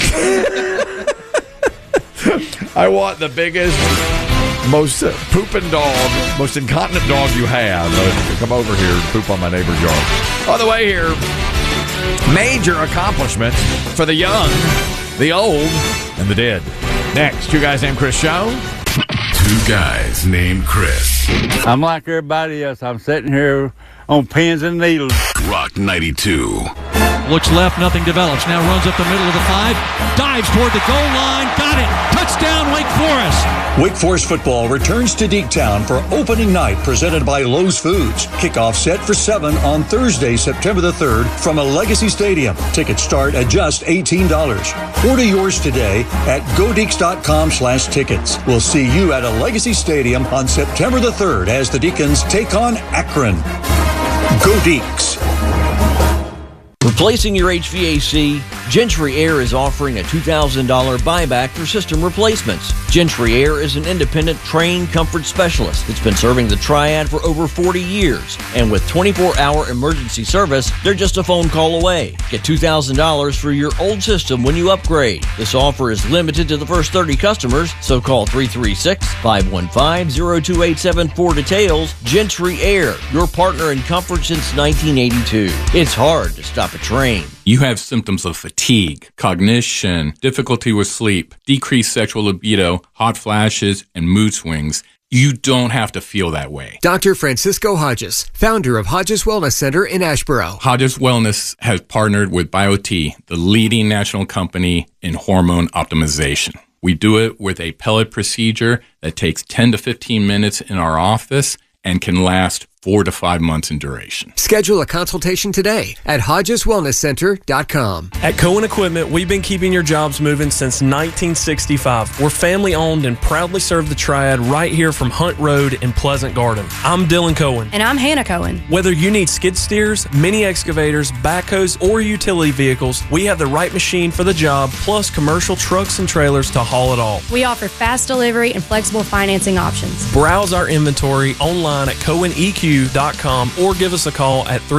Speaker 6: I want the biggest, most pooping dog, most incontinent dog you have to come over here to poop on my neighbor's yard. On the way here, major accomplishments for the young, the old, and the dead. Next, Two Guys Named Chris show.
Speaker 1: Two Guys Named Chris.
Speaker 14: I'm like everybody else. I'm sitting here on pins and needles.
Speaker 1: Rock 92.
Speaker 15: Looks left, nothing develops. Now runs up the middle of the 5. Dives toward the goal line. Got it. Touchdown, Wake Forest.
Speaker 16: Wake Forest football returns to Deektown for opening night presented by Lowe's Foods. Kickoff set for 7 on Thursday, September the 3rd from a Legacy Stadium. Tickets start at just $18. Order yours today at godeeks.com/tickets. We'll see you at a Legacy Stadium on September the 3rd as the Deacons take on Akron. Go Deeks.
Speaker 17: Replacing your HVAC, Gentry Air is offering a $2,000 buyback for system replacements. Gentry Air is an independent, trained comfort specialist that's been serving the Triad for over 40 years. And with 24-hour emergency service, they're just a phone call away. Get $2,000 for your old system when you upgrade. This offer is limited to the first 30 customers, so call 336-515-0287 for details. Gentry Air, your partner in comfort since 1982. It's hard to stop a train.
Speaker 18: You have symptoms of fatigue, cognition, difficulty with sleep, decreased sexual libido, hot flashes, and mood swings. You don't have to feel that way.
Speaker 19: Dr. Francisco Hodges, founder of Hodges Wellness Center in Asheboro.
Speaker 18: Hodges Wellness has partnered with BioT, the leading national company in hormone optimization. We do it with a pellet procedure that takes 10 to 15 minutes in our office and can last 4 to 5 months in duration.
Speaker 19: Schedule a consultation today at HodgesWellnessCenter.com.
Speaker 3: At Cohen Equipment, we've been keeping your jobs moving since 1965. We're family owned and proudly serve the Triad right here from Hunt Road in Pleasant Garden. I'm Dylan Cohen.
Speaker 4: And I'm Hannah Cohen.
Speaker 3: Whether you need skid steers, mini excavators, backhoes, or utility vehicles, we have the right machine for the job, plus commercial trucks and trailers to haul it all.
Speaker 4: We offer fast delivery and flexible financing options.
Speaker 3: Browse our inventory online at CohenEQ.com or give us a call at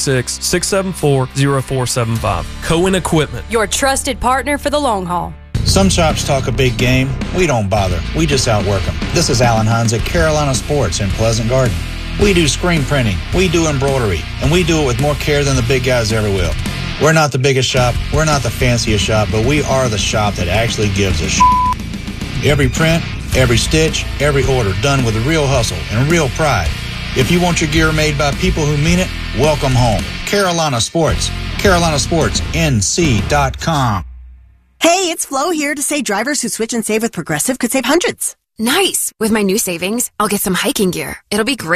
Speaker 3: 336-674-0475. Cohen Equipment.
Speaker 4: Your trusted partner for the long haul.
Speaker 20: Some shops talk a big game. We don't bother. We just outwork them. This is Alan Hines at Carolina Sports in Pleasant Garden. We do screen printing, we do embroidery, and we do it with more care than the big guys ever will. We're not the biggest shop, we're not the fanciest shop, but we are the shop that actually gives a shit. Every print, every stitch, every order done with real hustle and real pride. If you want your gear made by people who mean it, welcome home. Carolina Sports. CarolinaSportsNC.com.
Speaker 21: Hey, it's Flo here to say drivers who switch and save with Progressive could save hundreds.
Speaker 22: Nice. With my new savings, I'll get some hiking gear. It'll be great.